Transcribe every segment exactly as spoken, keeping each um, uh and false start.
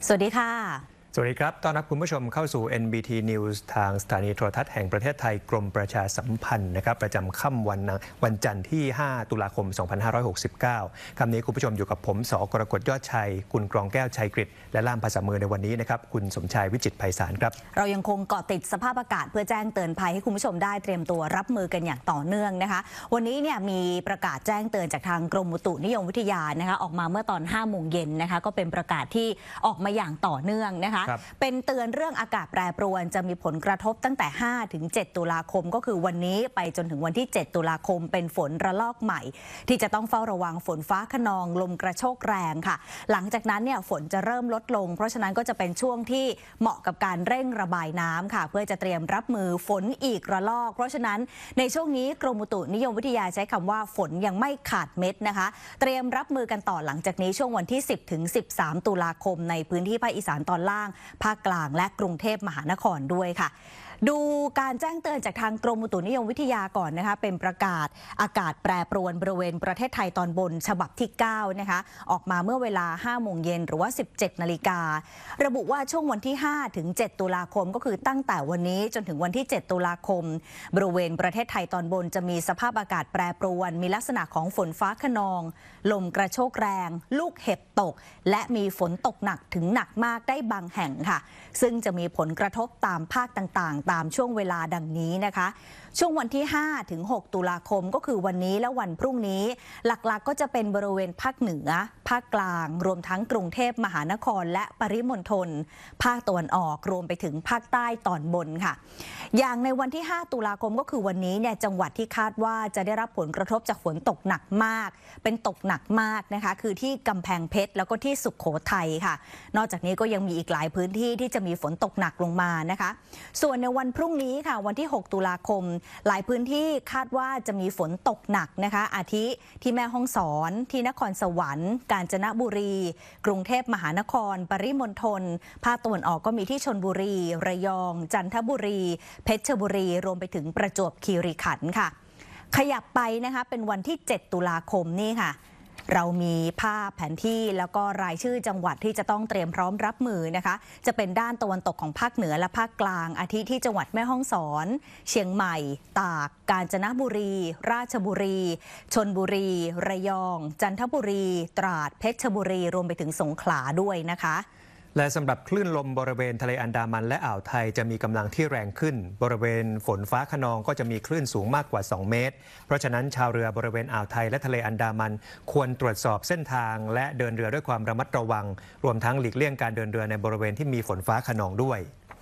สวัสดีค่ะสวัสดีครับต้อนรับคุณผู้ชมเข้าสู่ เอ็น บี ที News ทางสถานีโทรทัศน์แห่งประเทศไทยกรมประชาสัมพันธ์นะครับประจำค่ำวันวันจันทร์ที่ ห้า ตุลาคม สองพันห้าร้อยหกสิบเก้า คำนี้คุณผู้ชมอยู่กับผมสกรกฎยอดชัยคุณกรองแก้วชัยกฤษและล่ามภาษามือในวันนี้นะครับคุณสมชายวิจิตรไพศาลครับเรายังคงเกาะติดสภาพอากาศเพื่อแจ้งเตือนภัยให้คุณผู้ชมได้เตรียมตัวรับมือกันอย่างต่อเนื่องนะคะวันนี้เนี่ยมีประกาศแจ้งเตือนจากทางกรมอุตุนิยมวิทยานะคะออกมาเมื่อตอน ห้า โมงเย็นนะคะก็เป็นประกาศที่ออกมาอย่างต่อเนื่องนะคะเป็นเตือนเรื่องอากาศแปรปรวนจะมีผลกระทบตั้งแต่ ห้าถึงเจ็ด ตุลาคมก็คือวันนี้ไปจนถึงวันที่ เจ็ด ตุลาคมเป็นฝนระลอกใหม่ที่จะต้องเฝ้าระวังฝนฟ้าคะนองลมกระโชกแรงค่ะหลังจากนั้นเนี่ยฝนจะเริ่มลดลงเพราะฉะนั้นก็จะเป็นช่วงที่เหมาะกับการเร่งระบายน้ำค่ะเพื่อจะเตรียมรับมือฝนอีกระลอกเพราะฉะนั้นในช่วงนี้กรมอุตุนิยมวิทยาใช้คำว่าฝนยังไม่ขาดเม็ดนะคะเตรียมรับมือกันต่อหลังจากนี้ช่วงวันที่ สิบถึงสิบสาม ตุลาคมในพื้นที่ภาคอีสานตอนล่างภาคกลางและกรุงเทพมหานครด้วยค่ะดูการแจ้งเตือนจากทางกรมอุตุนิยมวิทยาก่อนนะคะเป็นประกาศอากาศแปรปรวนบริเวณประเทศไทยตอนบนฉบับที่ เก้านะคะออกมาเมื่อเวลา ห้า โมงเย็นหรือว่า สิบเจ็ด นาฬิการะบุว่าช่วงวันที่ ห้า ถึง เจ็ด ตุลาคมก็คือตั้งแต่วันนี้จนถึงวันที่ เจ็ด ตุลาคมบริเวณประเทศไทยตอนบนจะมีสภาพอากาศแปรปรวนมีลักษณะของฝนฟ้าคะนองลมกระโชกแรงลูกเห็บตกและมีฝนตกหนักถึงหนักมากได้บางแห่งค่ะซึ่งจะมีผลกระทบตามภาคต่างๆตามช่วงเวลาดังนี้นะคะช่วงวันที่ ห้า ถึง หก ตุลาคมก็คือวันนี้และวันพรุ่งนี้หลักๆ ก็จะเป็นบริเวณภาคเหนือภาคกลางรวมทั้งกรุงเทพมหานครและปริมณฑลภาคตะวันออกรวมไปถึงภาคใต้ตอนบนค่ะอย่างในวันที่ ห้า ตุลาคมก็คือวันนี้เนี่ยจังหวัดที่คาดว่าจะได้รับผลกระทบจากฝนตกหนักมากเป็นตกหนักมากนะคะคือที่กำแพงเพชรแล้วก็ที่สุโขทัยค่ะนอกจากนี้ก็ยังมีอีกหลายพื้นที่ที่จะมีฝนตกหนักลงมานะคะส่วนในวันพรุ่งนี้ค่ะวันที่ หก ตุลาคมหลายพื้นที่คาดว่าจะมีฝนตกหนักนะคะอาทิที่แม่ฮ่องสอนที่นครสวรรค์กาญจนบุรีกรุงเทพมหานครปริมณฑลภาคตะวันออกก็มีที่ชลบุรีระยองจันทบุรีเพชรบุรีรวมไปถึงประจวบคีรีขันธ์ค่ะขยับไปนะคะเป็นวันที่ เจ็ด ตุลาคมนี่ค่ะเรามีภาพแผนที่แล้วก็รายชื่อจังหวัดที่จะต้องเตรียมพร้อมรับมือนะคะจะเป็นด้านตะวันตกของภาคเหนือและภาคกลางอาทิที่จังหวัดแม่ฮ่องสอนเชียงใหม่ตากกาญจนบุรีราชบุรีชลบุรีระยองจันทบุรีตราดเพชรบุรีรวมไปถึงสงขลาด้วยนะคะและสำหรับคลื่นลมบริเวณทะเลอันดามันและอ่าวไทยจะมีกำลังที่แรงขึ้นบริเวณฝนฟ้าคะนองก็จะมีคลื่นสูงมากกว่าสองเมตรเพราะฉะนั้นชาวเรือบริเวณอ่าวไทยและทะเลอันดามันควรตรวจสอบเส้นทางและเดินเรือด้วยความระมัดระวังรวมทั้งหลีกเลี่ยงการเดินเรือในบริเวณที่มีฝนฟ้าคะนองด้วย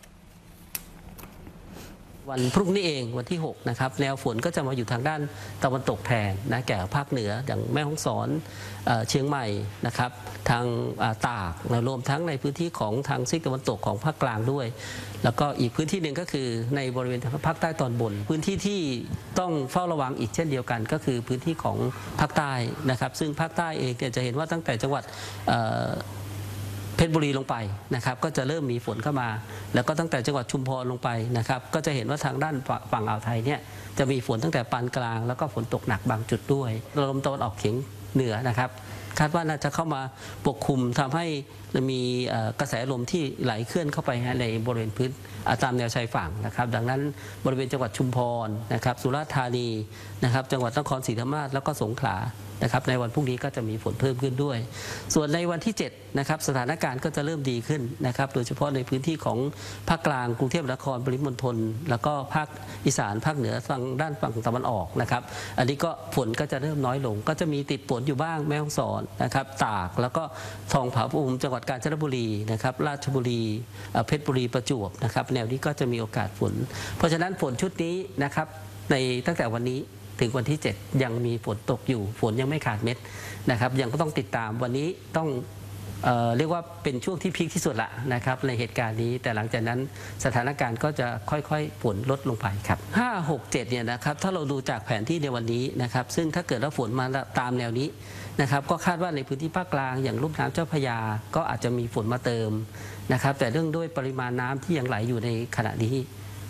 วันพรุ่งนี้เองวันที่หกนะครับแนวฝนก็จะมาอยู่ทางด้านตะวันตกแทนนะแก่ภาคเหนืออย่างแม่ฮ่องสอนเชียงใหม่นะครับทางตากรวมทั้งในพื้นที่ของทางซีกตะวันตกของภาคกลางด้วยแล้วก็อีกพื้นที่หนึ่งก็คือในบริเวณภาคใต้ตอนบนพื้นที่ที่ต้องเฝ้าระวังอีกเช่นเดียวกันก็คือพื้นที่ของภาคใต้นะครับซึ่งภาคใต้เองจะเห็นว่าตั้งแต่จังหวัดเพชรบุรีลงไปนะครับก็จะเริ่มมีฝนเข้ามาแล้วก็ตั้งแต่จังหวัดชุมพรลงไปนะครับก็จะเห็นว่าทางด้านฝั่งอ่าวไทยเนี่ยจะมีฝนตั้งแต่ปานกลางแล้วก็ฝนตกหนักบางจุดด้วยลมตะวันออกเฉียงเหนือนะครับคาดว่าน่าจะเข้ามาปกคลุมทำให้มีกระแสลมที่ไหลเคลื่อนเข้าไปในบริเวณพื้นตามแนวชายฝั่งนะครับดังนั้นบริเวณจังหวัดชุมพรนะครับสุราษฎร์ธานีนะครับจังหวัดนครศรีธรรมราชแล้วก็สงขลานะครับในวันพรุ่งนี้ก็จะมีฝนเพิ่มขึ้นด้วยส่วนในวันที่เจ็ดนะครับสถานการณ์ก็จะเริ่มดีขึ้นนะครับโดยเฉพาะในพื้นที่ของภาคกลางกรุงเทพมหานครปริมณฑลแล้วก็ภาคอีสานภาคเหนือฝั่งด้านฝั่งตะวันออกนะครับอันนี้ก็ฝนก็จะเริ่มน้อยลงก็จะมีติดฝนอยู่บ้างแม่ฮ่องสอนนะครับตากแล้วก็ทองผาภูมิจังหวัดกาญจนบุรีนะครับราชบุรีเพชรบุรีประจวบนะครับแนวนี้ก็จะมีโอกาสฝนเพราะฉะนั้นฝนชุดนี้นะครับในตั้งแต่วันนี้ถึงวันที่เจ็ดยังมีฝนตกอยู่ฝนยังไม่ขาดเม็ดนะครับยังก็ต้องติดตามวันนี้ต้อง เอ่อ เรียกว่าเป็นช่วงที่พีคที่สุดละนะครับในเหตุการณ์นี้แต่หลังจากนั้นสถานการณ์ก็จะค่อยๆฝนลดลงไปครับห้า หก เจ็ดเนี่ยนะครับถ้าเราดูจากแผนที่ในวันนี้นะครับซึ่งถ้าเกิดว่าฝนมาตามแนวนี้นะครับก็คาดว่าในพื้นที่ภาคกลางอย่างลุ่มน้ำเจ้าพระยาก็อาจจะมีฝนมาเติมนะครับแต่เรื่องด้วยปริมาณน้ำที่ยังไหลอยู่ในขณะนี้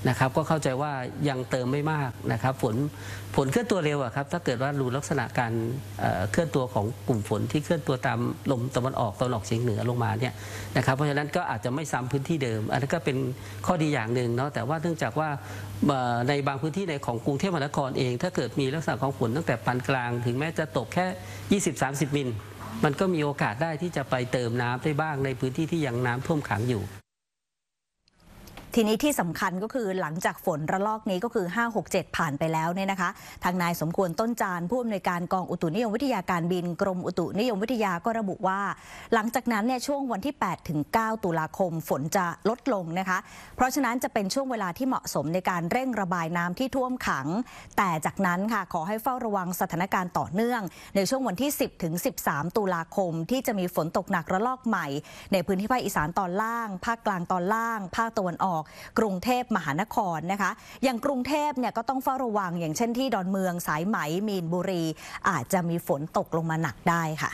นะครับก็เข้าใจว่ายังเติมไม่มากนะครับฝนฝนเคลื่อนตัวเร็วอะครับถ้าเกิดว่าดูลักษณะการเคลื่อนตัวของกลุ่มฝนที่เคลื่อนตัวตามลมตะวันออกตะวันออกเฉียงเหนือลงมาเนี่ยนะครับเพราะฉะนั้นก็อาจจะไม่ซ้ำพื้นที่เดิมอันนั้นก็เป็นข้อดีอย่างหนึ่งเนาะแต่ว่าเนื่องจากว่าในบางพื้นที่ในของกรุงเทพมหานครเองถ้าเกิดมีลักษณะของฝนตั้งแต่ปานกลางถึงแม้จะตกแค่ ยี่สิบถึงสามสิบ มิลมันก็มีโอกาสได้ที่จะไปเติมน้ำได้บ้างในพื้นที่ที่ยังน้ำท่วมขังอยู่ทีนี้ที่สำคัญก็คือหลังจากฝนระลอกนี้ก็คือห้า หก เจ็ดผ่านไปแล้วเนี่ยนะคะทางนายสมควรต้นจานผู้อำนวยการกองอุตุนิยมวิทยาการบินกรมอุตุนิยมวิทยาก็ระบุว่าหลังจากนั้นเนี่ยช่วงวันที่แปดถึงเก้าตุลาคมฝนจะลดลงนะคะเพราะฉะนั้นจะเป็นช่วงเวลาที่เหมาะสมในการเร่งระบายน้ำที่ท่วมขังแต่จากนั้นค่ะขอให้เฝ้าระวังสถานการณ์ต่อเนื่องในช่วงวันที่สิบถึงสิบสามตุลาคมที่จะมีฝนตกหนักระลอกใหม่ในพื้นที่ภาคอีสานตอนล่างภาคกลางตอนล่างภาคตะวันออกกรุงเทพมหานครนะคะอย่างกรุงเทพเนี่ยก็ต้องเฝ้าระวังอย่างเช่นที่ดอนเมืองสายไหมมีนบุรีอาจจะมีฝนตกลงมาหนักได้ค่ะ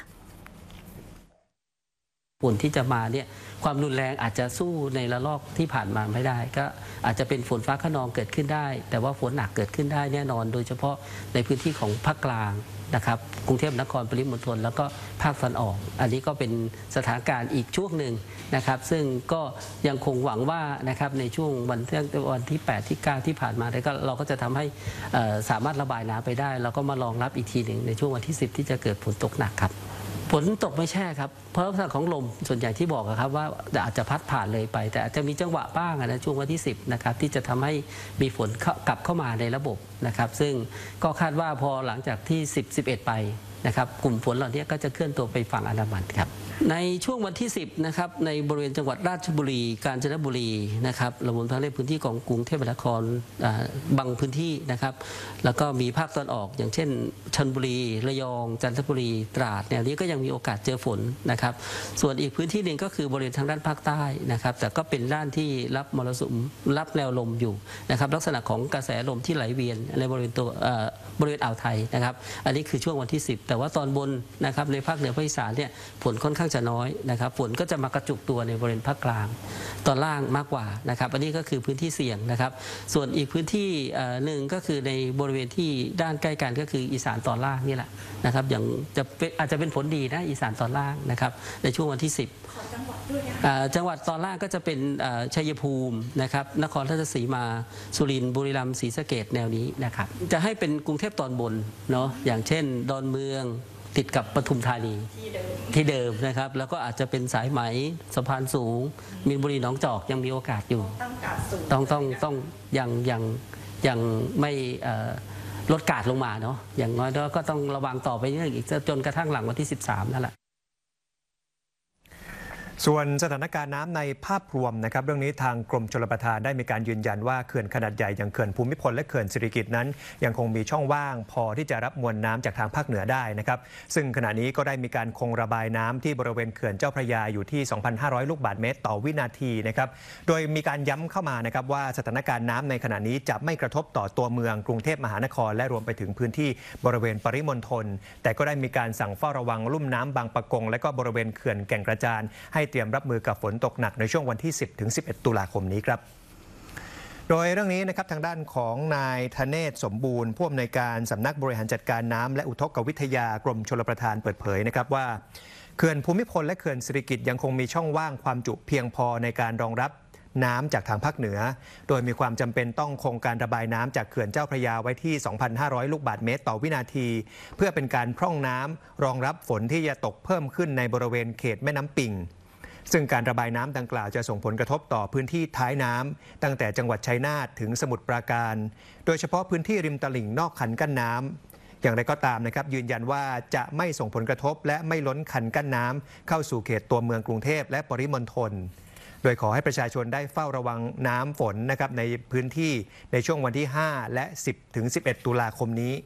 ฝนที่จะมาเนี่ยความรุนแรงอาจจะสู้ในระลอกที่ผ่านมาไม่ได้ก็อาจจะเป็นฝนฟ้าคะนองเกิดขึ้นได้แต่ว่าฝนหนักเกิดขึ้นได้แน่นอนโดยเฉพาะในพื้นที่ของภาคกลางนะครับกรุงเทพนครปริมณฑลแล้วก็ภาคตะวันออกอันนี้ก็เป็นสถานการณ์อีกช่วงหนึ่งนะครับซึ่งก็ยังคงหวังว่านะครับในช่วงวันที่วันที่แปดที่เก้าที่ผ่านมาก็เราก็จะทำให้สามารถระบายน้ำไปได้แล้วก็มารองรับอีกทีหนึ่งในช่วงวันที่สิบที่จะเกิดฝนตกหนักครับฝนตกไม่แช่ครับเพราะลักษณะของลมส่วนใหญ่ที่บอกครับว่าอาจจะพัดผ่านเลยไปแต่อาจจะมีจังหวะบ้างนะช่วงวันที่สิบนะครับที่จะทำให้มีฝนกลับเข้ามาในระบบนะครับซึ่งก็คาดว่าพอหลังจากที่สิบ สิบเอ็ดไปนะครับกลุ่มฝนเหล่านี้ก็จะเคลื่อนตัวไปฝั่งอันดามันครับในช่วงวันที่สิบนะครับในบริเวณจังหวัดราชบุรีกาญจนบุรีนะครับรวมทั้งในพื้นที่ของกรุงเทพมหานครบางพื้นที่นะครับแล้วก็มีภาคตะวันออกอย่างเช่นชลบุรีระยองจันทบุรีตราดแนวนี้ก็ยังมีโอกาสเจอฝนนะครับส่วนอีกพื้นที่หนึ่งก็คือบริเวณทางด้านภาคใต้นะครับแต่ก็เป็นด้านที่รับมรสุมรับแนวลมอยู่นะครับลักษณะของกระแสลมที่ไหลเวียนในบริเวณตัวบริเวณอ่าวไทยนะครับอันนี้คือช่วงวันที่สิบแต่ว่าตอนบนนะครับในภาคเหนือภาคอีสานเนี่ยฝนค่อนข้างจะน้อยนะครับฝนก็จะมากระจุกตัวในบริเวณภาคกลางตอนล่างมากกว่านะครับอันนี้ก็คือพื้นที่เสี่ยงนะครับส่วนอีกพื้นที่หนึ่งก็คือในบริเวณที่ด้านใกล้กันก็คืออีสานตอนล่างนี่แหละนะครับอย่างจะอาจจะเป็นผลดีนะอีสานตอนล่างนะครับในช่วงวันที่สิบจังหวัดตอนล่างก็จะเป็นชัยภูมินะครับนครราชสีมาสุรินทร์บุรีรัมย์ศรีสะเกษแนวนี้นะครับจะให้เป็นกรุงเทพตอนบนเนาะอย่างเช่นดอนเมืองติดกับปทุมธานีที่เดิมนะครับแล้วก็อาจจะเป็นสายไหมสะพานสูงมีนบุรีหนองจอกยังมีโอกาสอยู่ต้องต้องต้องยังยังยังไม่ลดกาดลงมาเนาะอย่างน้อยก็ต้องระวังต่อไปเรื่อยอีกจนกระทั่งหลังวันที่สิบสามนั่นแหละส่วนสถานการณ์น้ำในภาพรวมนะครับเรื่องนี้ทางกรมชลประทานได้มีการยืนยันว่าเขื่อนขนาดใหญ่อย่างเขื่อนภูมิพลและเขื่อนสิริกิติ์นั้นยังคงมีช่องว่างพอที่จะรับมวลน้ำจากทางภาคเหนือได้นะครับซึ่งขณะนี้ก็ได้มีการคงระบายน้ำที่บริเวณเขื่อนเจ้าพระยาอยู่ที่ สองพันห้าร้อย ลูกบาศก์เมตรต่อวินาทีนะครับโดยมีการย้ำเข้ามานะครับว่าสถานการณ์น้ำในขณะนี้จะไม่กระทบต่อตัวเมืองกรุงเทพมหานครและรวมไปถึงพื้นที่บริเวณปริมณฑลแต่ก็ได้มีการสั่งเฝ้าระวังลุ่มน้ำบางปะกงและก็บริเวณเขื่อนแก่งกระจานให้เตรียมรับมือกับฝนตกหนักในช่วงวันที่ สิบถึงสิบเอ็ด ตุลาคมนี้ครับโดยเรื่องนี้นะครับทางด้านของนายธเนศสมบูรณ์ผู้อำนวยการสำนักบริหารจัดการน้ำและอุทกวิทยากรมชลประทานเปิดเผยนะครับว่าเขื่อนภูมิพลและเขื่อนสิริกิติ์ยังคงมีช่องว่างความจุเพียงพอในการรองรับน้ำจากทางภาคเหนือโดยมีความจำเป็นต้องคงการระบายน้ำจากเขื่อนเจ้าพระยาไว้ที่ สองพันห้าร้อย ลูกบาศก์เมตรต่อวินาทีเพื่อเป็นการพร่องน้ำรองรับฝนที่จะตกเพิ่มขึ้นในบริเวณเขตแม่น้ำปิงซึ่งการระบายน้ำดังกล่าวจะส่งผลกระทบต่อพื้นที่ท้ายน้ำตั้งแต่จังหวัดชัยนาทถึงสมุทรปราการโดยเฉพาะพื้นที่ริมตลิ่งนอกคันกั้นน้ำอย่างไรก็ตามนะครับยืนยันว่าจะไม่ส่งผลกระทบและไม่ล้นคันกั้นน้ำเข้าสู่เขตตัวเมืองกรุงเทพและปริมณฑลโดยขอให้ประชาชนได้เฝ้าระวังน้ำฝนนะครับในพื้นที่ในช่วงวันที่ห้าและสิบถึงสิบเอ็ดตุลาคมนี้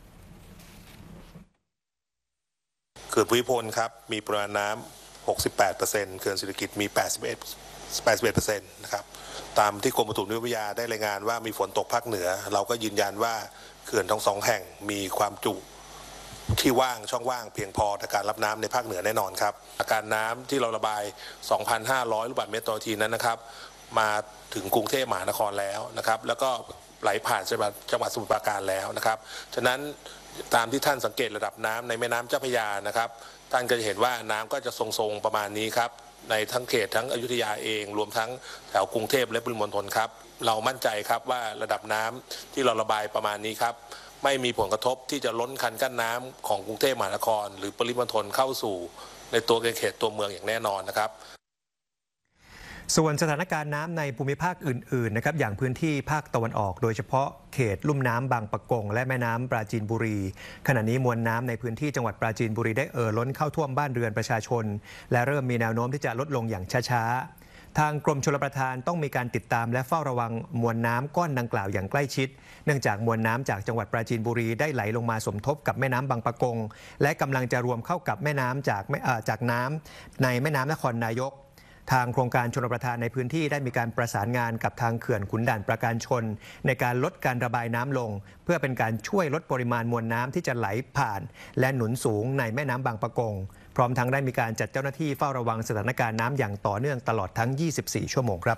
เขื่อนภูมิพลครับมีปริมาณน้ำหกสิบแปดเปอร์เซ็นต์ เขื่อนสิริกิติ์มี แปดสิบเอ็ด แปดสิบเอ็ดเปอร์เซ็นต์ นะครับตามที่กรมอุตุนิยมวิทยาได้รายงานว่ามีฝนตกภาคเหนือเราก็ยืนยันว่าเขื่อนทั้งสองแห่งมีความจุที่ว่างช่องว่างเพียงพอในการรับน้ำในภาคเหนือแน่นอนครับอาการน้ำที่เราระบาย สองพันห้าร้อย ลูกบาศก์เมตรต่อนาทีนั้นนะครับมาถึงกรุงเทพมหานครแล้วนะครับแล้วก็ไหลผ่านจังหวัดจังหวัดสมุทรปราการแล้วนะครับฉะนั้นตามที่ท่านสังเกตระดับน้ำในแม่น้ำเจ้าพระยานะครับท่านก็จะเห็นว่าน้ำก็จะทรงๆประมาณนี้ครับในทั้งเขตทั้งอยุธยาเองรวมทั้งแถวกรุงเทพและปริมณฑลครับเรามั่นใจครับว่าระดับน้ำที่เราระบายประมาณนี้ครับไม่มีผลกระทบที่จะล้นคันกั้นน้ำของกรุงเทพมหานครหรือปริมณฑลเข้าสู่ในตัวเขตตัวเมืองอย่างแน่นอนนะครับส่วนสถานการณ์น้ำในภูมิภาคอื่นๆนะครับอย่างพื้นที่ภาคตะวันออกโดยเฉพาะเขตลุ่มน้ำบางปะกงและแม่น้ำปราจีนบุรีขณะนี้มวลน้ำในพื้นที่จังหวัดปราจีนบุรีได้เอ่อล้นเข้าท่วมบ้านเรือนประชาชนและเริ่มมีแนวโน้มที่จะลดลงอย่างช้าๆทางกรมชลประทานต้องมีการติดตามและเฝ้าระวังมวลน้ำก้อนดังกล่าวอย่างใกล้ชิดเนื่องจากมวลน้ำจากจังหวัดปราจีนบุรีได้ไหลลงมาสมทบกับแม่น้ำบางปะกงและกำลังจะรวมเข้ากับแม่น้ำจากจากน้ำในแม่น้ำนครนายกทางโครงการชลประทานในพื้นที่ได้มีการประสานงานกับทางเขื่อนขุนด่านประการชนในการลดการระบายน้ำลงเพื่อเป็นการช่วยลดปริมาณมวลน้ำที่จะไหลผ่านและหนุนสูงในแม่น้ำบางปะกงพร้อมทั้งได้มีการจัดเจ้าหน้าที่เฝ้าระวังสถานการณ์น้ำอย่างต่อเนื่องตลอดทั้งยี่สิบสี่ชั่วโมงครับ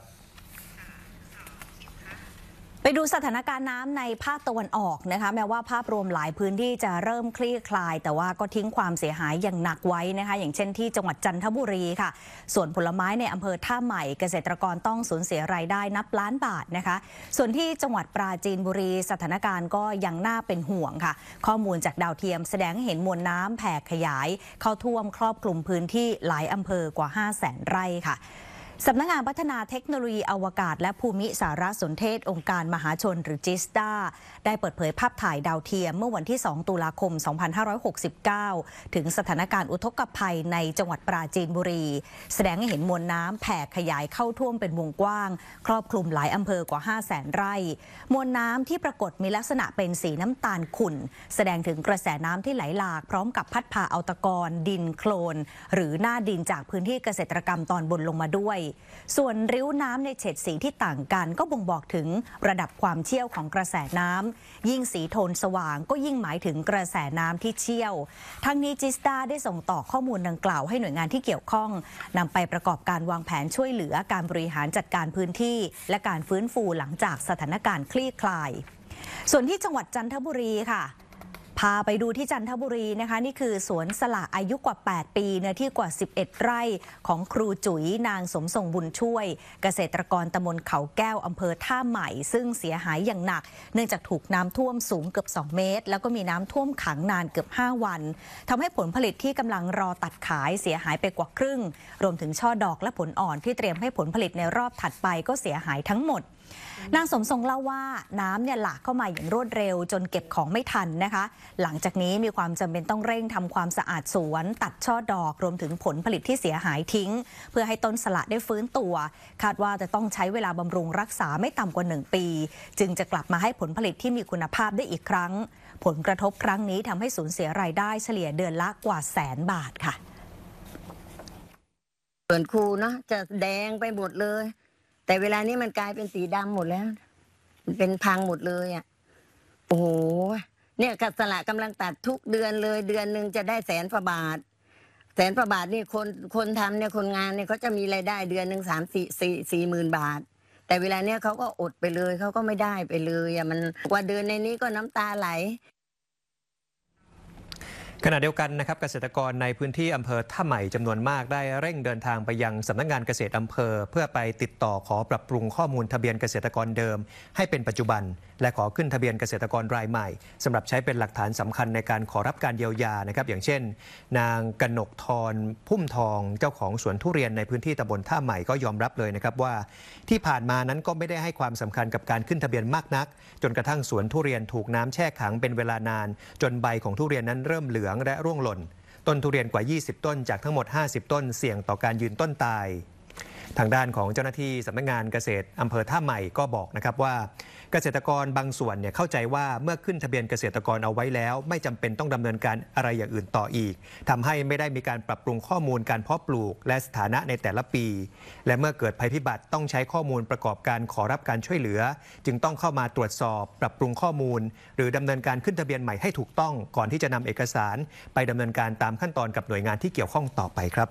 ไปดูสถานการณ์น้ำในภาคตะวันออกนะคะแม้ว่าภาพรวมหลายพื้นที่จะเริ่มคลี่คลายแต่ว่าก็ทิ้งความเสียหายอย่างหนักไว้นะคะอย่างเช่นที่จังหวัดจันทบุรีค่ะส่วนผลไม้ในอำเภอท่าใหม่เกษตรกรต้องสูญเสียรายได้นับล้านบาทนะคะส่วนที่จังหวัดปราจีนบุรีสถานการณ์ก็ยังน่าเป็นห่วงค่ะข้อมูลจากดาวเทียมแสดงให้เห็นมวลน้ำแผ่ขยายเข้าท่วมครอบคลุมพื้นที่หลายอำเภอกว่าห้าแสนไร่ค่ะสำนักงานพัฒนาเทคโนโลยีอวกาศและภูมิสารสนเทศองค์การมหาชนหรือจิสตาได้เปิดเผยภาพถ่ายดาวเทียมเมื่อวันที่สองตุลาคมสองพันห้าร้อยหกสิบเก้าถึงสถานการณ์อุทกภัยในจังหวัดปราจีนบุรีแสดงให้เห็นมวลน้ำแผ่ขยายเข้าท่วมเป็นวงกว้างครอบคลุมหลายอำเภอกว่าห้าแสนไร่มวลน้ำที่ปรากฏมีลักษณะเป็นสีน้ำตาลขุ่นแสดงถึงกระแสน้ำที่ไหลหลากพร้อมกับพัดพาเอาตะกอนดินโคลนหรือหน้าดินจากพื้นที่เกษตรกรรมตอนบนลงมาด้วยส่วนริ้วน้ำในเฉดสีที่ต่างกันก็บ่งบอกถึงระดับความเชี่ยวของกระแสน้ำยิ่งสีโทนสว่างก็ยิ่งหมายถึงกระแสน้ำที่เชี่ยวทั้งนี้จิสตาได้ส่งต่อข้อมูลดังกล่าวให้หน่วยงานที่เกี่ยวข้องนำไปประกอบการวางแผนช่วยเหลือการบริหารจัดการพื้นที่และการฟื้นฟูหลังจากสถานการณ์คลี่คลายส่วนที่จังหวัดจันทบุรีค่ะพาไปดูที่จันทบุรีนะคะนี่คือสวนสละอายุกว่าแปดปีเนื้อที่กว่าสิบเอ็ดไร่ของครูจุ๋ยนางสมทรงบุญช่วยเกษตรกรตำบลเขาแก้วอำเภอท่าใหม่ซึ่งเสียหายอย่างหนักเนื่องจากถูกน้ำท่วมสูงเกือบสองเมตรแล้วก็มีน้ำท่วมขังนานเกือบห้าวันทำให้ผลผลิตที่กำลังรอตัดขายเสียหายไปกว่าครึ่งรวมถึงช่อดอกและผลอ่อนที่เตรียมให้ผลผลิตในรอบถัดไปก็เสียหายทั้งหมดนางสมทรงเล่าว่าน้ำเนี่ยหลากเข้ามาอย่างรวดเร็วจนเก็บของไม่ทันนะคะหลังจากนี้มีความจำเป็นต้องเร่งทำความสะอาดสวนตัดช่อดอกรวมถึงผลผลิตที่เสียหายทิ้งเพื่อให้ต้นสละได้ฟื้นตัวคาดว่าจะต้องใช้เวลาบำรุงรักษาไม่ต่ำกว่าหนึ่งปีจึงจะกลับมาให้ผลผลิตที่มีคุณภาพได้อีกครั้งผลกระทบครั้งนี้ทำให้สูญเสียรายได้เฉลี่ยเดือนละกว่าแสนบาทค่ะส่วนครูเนาะจะแดงไปหมดเลยแต่เวลานี้มันกลายเป็นสีดำหมดแล้วมันเป็นพังหมดเลยอ่ะโอ้โหเนี่ยกัสละกำลังตัดทุกเดือนเลยเดือนหนึ่งจะได้แสนกว่าบาทแสนกว่าบาทนี่คนคนทำเนี่ยคนงานเนี่ยเขาจะมีรายได้เดือนหนึ่งสามสี่สี่สี่หมื่นบาทแต่เวลาเนี้ยเขาก็อดไปเลยเขาก็ไม่ได้ไปเลยอ่ะมันกว่าเดือนในนี้ก็น้ำตาไหลขณะเดียวกันนะครับเกษตรกรในพื้นที่อำเภอท่าใหม่จำนวนมากได้เร่งเดินทางไปยังสำนักงานเกษตรอำเภอเพื่อไปติดต่อขอปรับปรุงข้อมูลทะเบียนเกษตรกรเดิมให้เป็นปัจจุบันและขอขึ้นทะเบียนเกษตรกรรายใหม่สำหรับใช้เป็นหลักฐานสำคัญในการขอรับการเยียวยานะครับอย่างเช่นนางกนกธรพุ่มทองเจ้าของสวนทุเรียนในพื้นที่ตำบลท่าใหม่ก็ยอมรับเลยนะครับว่าที่ผ่านมานั้นก็ไม่ได้ให้ความสำคัญกับการขึ้นทะเบียนมากนักจนกระทั่งสวนทุเรียนถูกน้ำแช่ขังเป็นเวลานานจนใบของทุเรียนนั้นเริ่มเหลืองและร่วงหล่นต้นทุเรียนกว่ายี่สิบต้นจากทั้งหมดห้าสิบต้นเสี่ยงต่อการยืนต้นตายทางด้านของเจ้าหน้าที่สำนักงานเกษตรอำเภอท่าใหม่ก็บอกนะครับว่าเกษตรกรบางส่วนเนี่ยเข้าใจว่าเมื่อขึ้นทะเบียนเกษตรกรเอาไว้แล้วไม่จำเป็นต้องดำเนินการอะไรอย่างอื่นต่ออีกทำให้ไม่ได้มีการปรับปรุงข้อมูลการเพาะปลูกและสถานะในแต่ละปีและเมื่อเกิดภัยพิบัติต้องใช้ข้อมูลประกอบการขอรับการช่วยเหลือจึงต้องเข้ามาตรวจสอบปรับปรุงข้อมูลหรือดำเนินการขึ้นทะเบียนใหม่ให้ถูกต้องก่อนที่จะนำเอกสารไปดำเนินการตามขั้นตอนกับหน่วยงานที่เกี่ยวข้องต่อไปครับ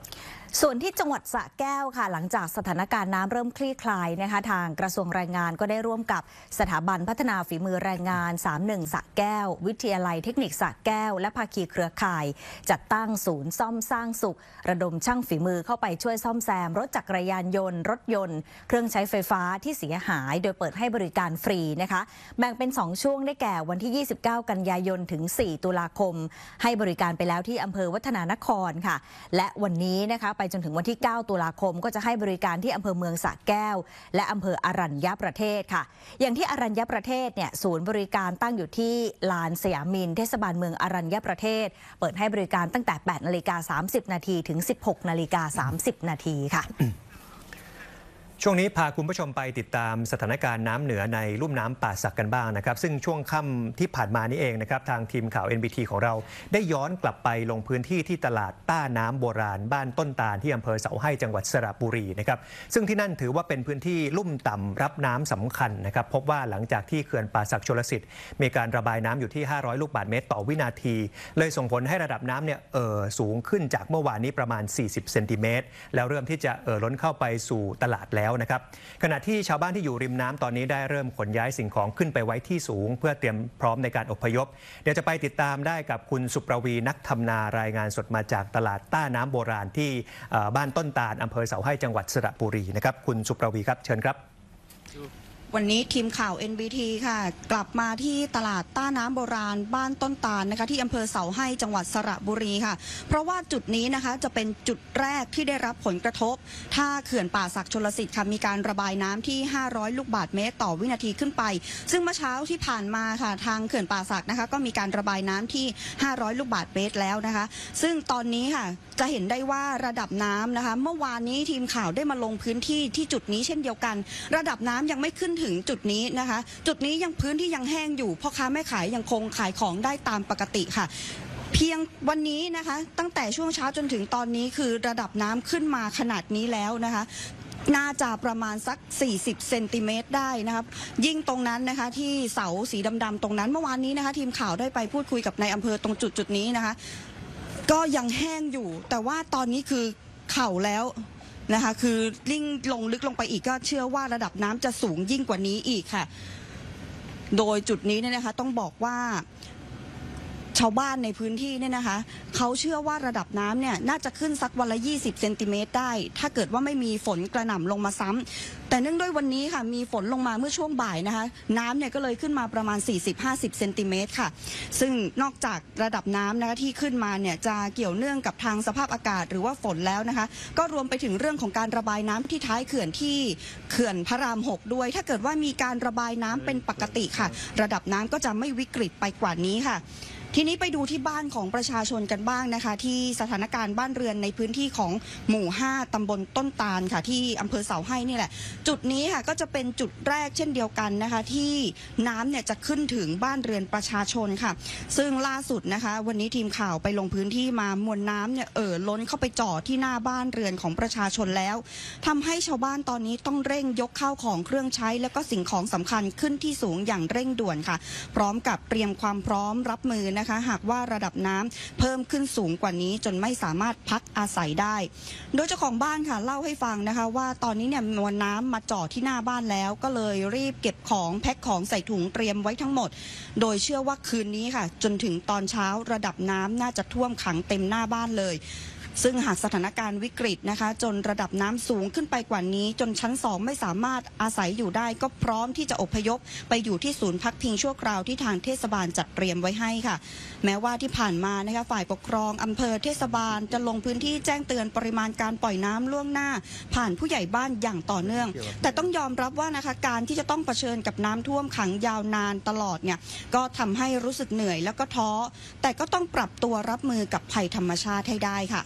ส่วนที่จังหวัดสระแก้วค่ะหลังจากสถานการณ์น้ำเริ่มคลี่คลายนะคะทางกระทรวงแรงงานก็ได้ร่วมกับสถาบันพัฒนาฝีมือแรงงานสามสิบเอ็ดสระแก้ววิทยาลัยเทคนิคสระแก้วและภาคีเครือข่ายจัดตั้งศูนย์ซ่อมสร้างสุขระดมช่างฝีมือเข้าไปช่วยซ่อมแซมรถจักรยานยนต์รถยนต์เครื่องใช้ไฟฟ้าที่เสียหายโดยเปิดให้บริการฟรีนะคะแบ่งเป็นสองช่วงได้แก่วันที่ยี่สิบเก้ากันยายนถึงสี่ตุลาคมให้บริการไปแล้วที่อำเภอวัฒนานครค่ะและวันนี้นะคะไปจนถึงวันที่เก้าตุลาคมก็จะให้บริการที่อำเภอเมืองสระแก้วและอำเภออรัญญประเทศค่ะอย่างที่อรัญญประเทศเนี่ยศูนย์บริการตั้งอยู่ที่ลานสยามินเทศบาลเมืองอรัญญประเทศเปิดให้บริการตั้งแต่แปดนาฬิกาสามสิบนาทีถึงสิบหกนาฬิกาสามสิบนาทีค่ะช่วงนี้พาคุณผู้ชมไปติดตามสถานการณ์น้ำเหนือในลุ่มน้ำป่าสักกันบ้างนะครับซึ่งช่วงค่ำที่ผ่านมานี้เองนะครับทางทีมข่าว เอ็น บี ที ของเราได้ย้อนกลับไปลงพื้นที่ที่ตลาดต้าน้ำโบราณบ้านต้นตาลที่อำเภอเสาให้จังหวัดสระบุรีนะครับซึ่งที่นั่นถือว่าเป็นพื้นที่ลุ่มต่ำรับน้ำสำคัญนะครับพบว่าหลังจากที่เขื่อนป่าสักชลสิทธิ์มีการระบายน้ำอยู่ที่ห้าร้อยลูกบาศก์เมตรต่อวินาทีเลยส่งผลให้ระดับน้ำเนี่ยเอ่อสูงขึ้นจากเมื่อวานนี้ประมาณสี่สิบเซนติเมตรแล้วเริ่มที่จะเอ่อล้นเข้าไปสู่ตลาดแล้วนะครับขณะที่ชาวบ้านที่อยู่ริมน้ำตอนนี้ได้เริ่มขนย้ายสิ่งของขึ้นไปไว้ที่สูงเพื่อเตรียมพร้อมในการอพยพเดี๋ยวจะไปติดตามได้กับคุณสุประวีนักทำนารายงานสดมาจากตลาดต้าน้ำโบราณที่บ้านต้นตาลอำเภอเสาให้จังหวัดสระบุรีนะครับคุณสุประวีครับเชิญครับวันนี้ทีมข่าว เอ็น บี ที ค่ะกลับมาที่ตลาดต้าน้ำโบราณบ้านต้นตาลนะคะที่อำเภอเสาให้จังหวัดสระบุรีค่ะเพราะว่าจุดนี้นะคะจะเป็นจุดแรกที่ได้รับผลกระทบถ้าเขื่อนป่าสักชลสิทธิ์ค่ะมีการระบายน้ำที่ห้าร้อยลูกบาศก์เมตรต่อวินาทีขึ้นไปซึ่งเมื่อเช้าที่ผ่านมาค่ะทางเขื่อนป่าสักนะคะก็มีการระบายน้ำที่ห้าร้อยลูกบาศก์เมตรแล้วนะคะซึ่งตอนนี้ค่ะจะเห็นได้ว่าระดับน้ำนะคะเมื่อวานนี้ทีมข่าวได้มาลงพื้นที่ที่จุดนี้เช่นเดียวกันระดับน้ำยังไม่ขึ้นถึงจุดนี้นะคะจุดนี้ยังพื้นที่ยังแห้งอยู่พ่อค้าแม่ขายยังคงขายของได้ตามปกติค่ะเพียงวันนี้นะคะตั้งแต่ช่วงเช้าจนถึงตอนนี้คือระดับน้ำขึ้นมาขนาดนี้แล้วนะคะน่าจะประมาณสักสี่สิบเซนติเมตรได้นะครับยิ่งตรงนั้นนะคะที่เสาสีดำๆตรงนั้นเมื่อวานนี้นะคะทีมข่าวได้ไปพูดคุยกับนายอำเภอตรงจุดจุดนี้นะคะก็ยังแห้งอยู่แต่ว่าตอนนี้คือเข่าแล้วนะคะคือลิ่งลงลึกลงไปอีกก็เชื่อว่าระดับน้ำจะสูงยิ่งกว่านี้อีกค่ะโดยจุดนี้เนี่ยนะคะต้องบอกว่าชาวบ้านในพื้นที่เนี่ยนะคะเขาเชื่อว่าระดับน้ำเนี่ยน่าจะขึ้นสักวันละยี่สิบเซนติเมตรได้ถ้าเกิดว่าไม่มีฝนกระหน่ำลงมาซ้ำแต่เนื่องด้วยวันนี้ค่ะมีฝนลงมาเมื่อช่วงบ่ายนะคะน้ำเนี่ยก็เลยขึ้นมาประมาณ สี่สิบถึงห้าสิบเซนติเมตรค่ะซึ่งนอกจากระดับน้ำนะคะที่ขึ้นมาเนี่ยจะเกี่ยวเนื่องกับทางสภาพอากาศหรือว่าฝนแล้วนะคะก็รวมไปถึงเรื่องของการระบายน้ำที่ท้ายเขื่อนที่เขื่อนพระรามหกด้วยถ้าเกิดว่ามีการระบายน้ำเป็นปกติค่ะระดับน้ำก็จะไม่วิกฤตไปกว่านี้ค่ะทีนี้ไปดูที่บ้านของประชาชนกันบ้างนะคะที่สถานการณ์บ้านเรือนในพื้นที่ของหมู่ห้าตำบลต้นตาลค่ะที่อำเภอเสาให้นี่แหละจุดนี้ค่ะก็จะเป็นจุดแรกเช่นเดียวกันนะคะที่น้ำเนี่ยจะขึ้นถึงบ้านเรือนประชาชนค่ะซึ่งล่าสุดนะคะวันนี้ทีมข่าวไปลงพื้นที่มามวลน้ำเนี่ยเอ่อล้นเข้าไปจ่อที่หน้าบ้านเรือนของประชาชนแล้วทำให้ชาวบ้านตอนนี้ต้องเร่งยกข้าวของเครื่องใช้แล้วก็สิ่งของสำคัญขึ้นที่สูงอย่างเร่งด่วนค่ะพร้อมกับเตรียมความพร้อมรับมือนะคะหากว่าระดับน้ำเพิ่มขึ้นสูงกว่านี้จนไม่สามารถพักอาศัยได้โดยเจ้าของบ้านค่ะเล่าให้ฟังนะคะว่าตอนนี้เนี่ยมวลน้ำมาจ่อที่หน้าบ้านแล้วก็เลยรีบเก็บของแพ็คของใส่ถุงเตรียมไว้ทั้งหมดโดยเชื่อว่าคืนนี้ค่ะจนถึงตอนเช้าระดับน้ำน่าจะท่วมขังเต็มหน้าบ้านเลยซึ่งหากสถานการณ์วิกฤตนะคะจนระดับน้ำสูงขึ้นไปกว่านี้จนชั้นสองไม่สามารถอาศัยอยู่ได้ก็พร้อมที่จะอพยพไปอยู่ที่ศูนย์พักพิงชั่วคราวที่ทางเทศบาลจัดเตรียมไว้ให้ค่ะแม้ว่าที่ผ่านมานะคะฝ่ายปกครองอำเภอเทศบาลจะลงพื้นที่แจ้งเตือนปริมาณการปล่อยน้ำล่วงหน้าผ่านผู้ใหญ่บ้านอย่างต่อเนื่องแต่ต้องยอมรับว่านะคะการที่จะต้องเผชิญกับน้ำท่วมขังยาวนานตลอดเนี่ยก็ทำให้รู้สึกเหนื่อยแล้วก็ท้อแต่ก็ต้องปรับตัวรับมือกับภัยธรรมชาติให้ได้ค่ะ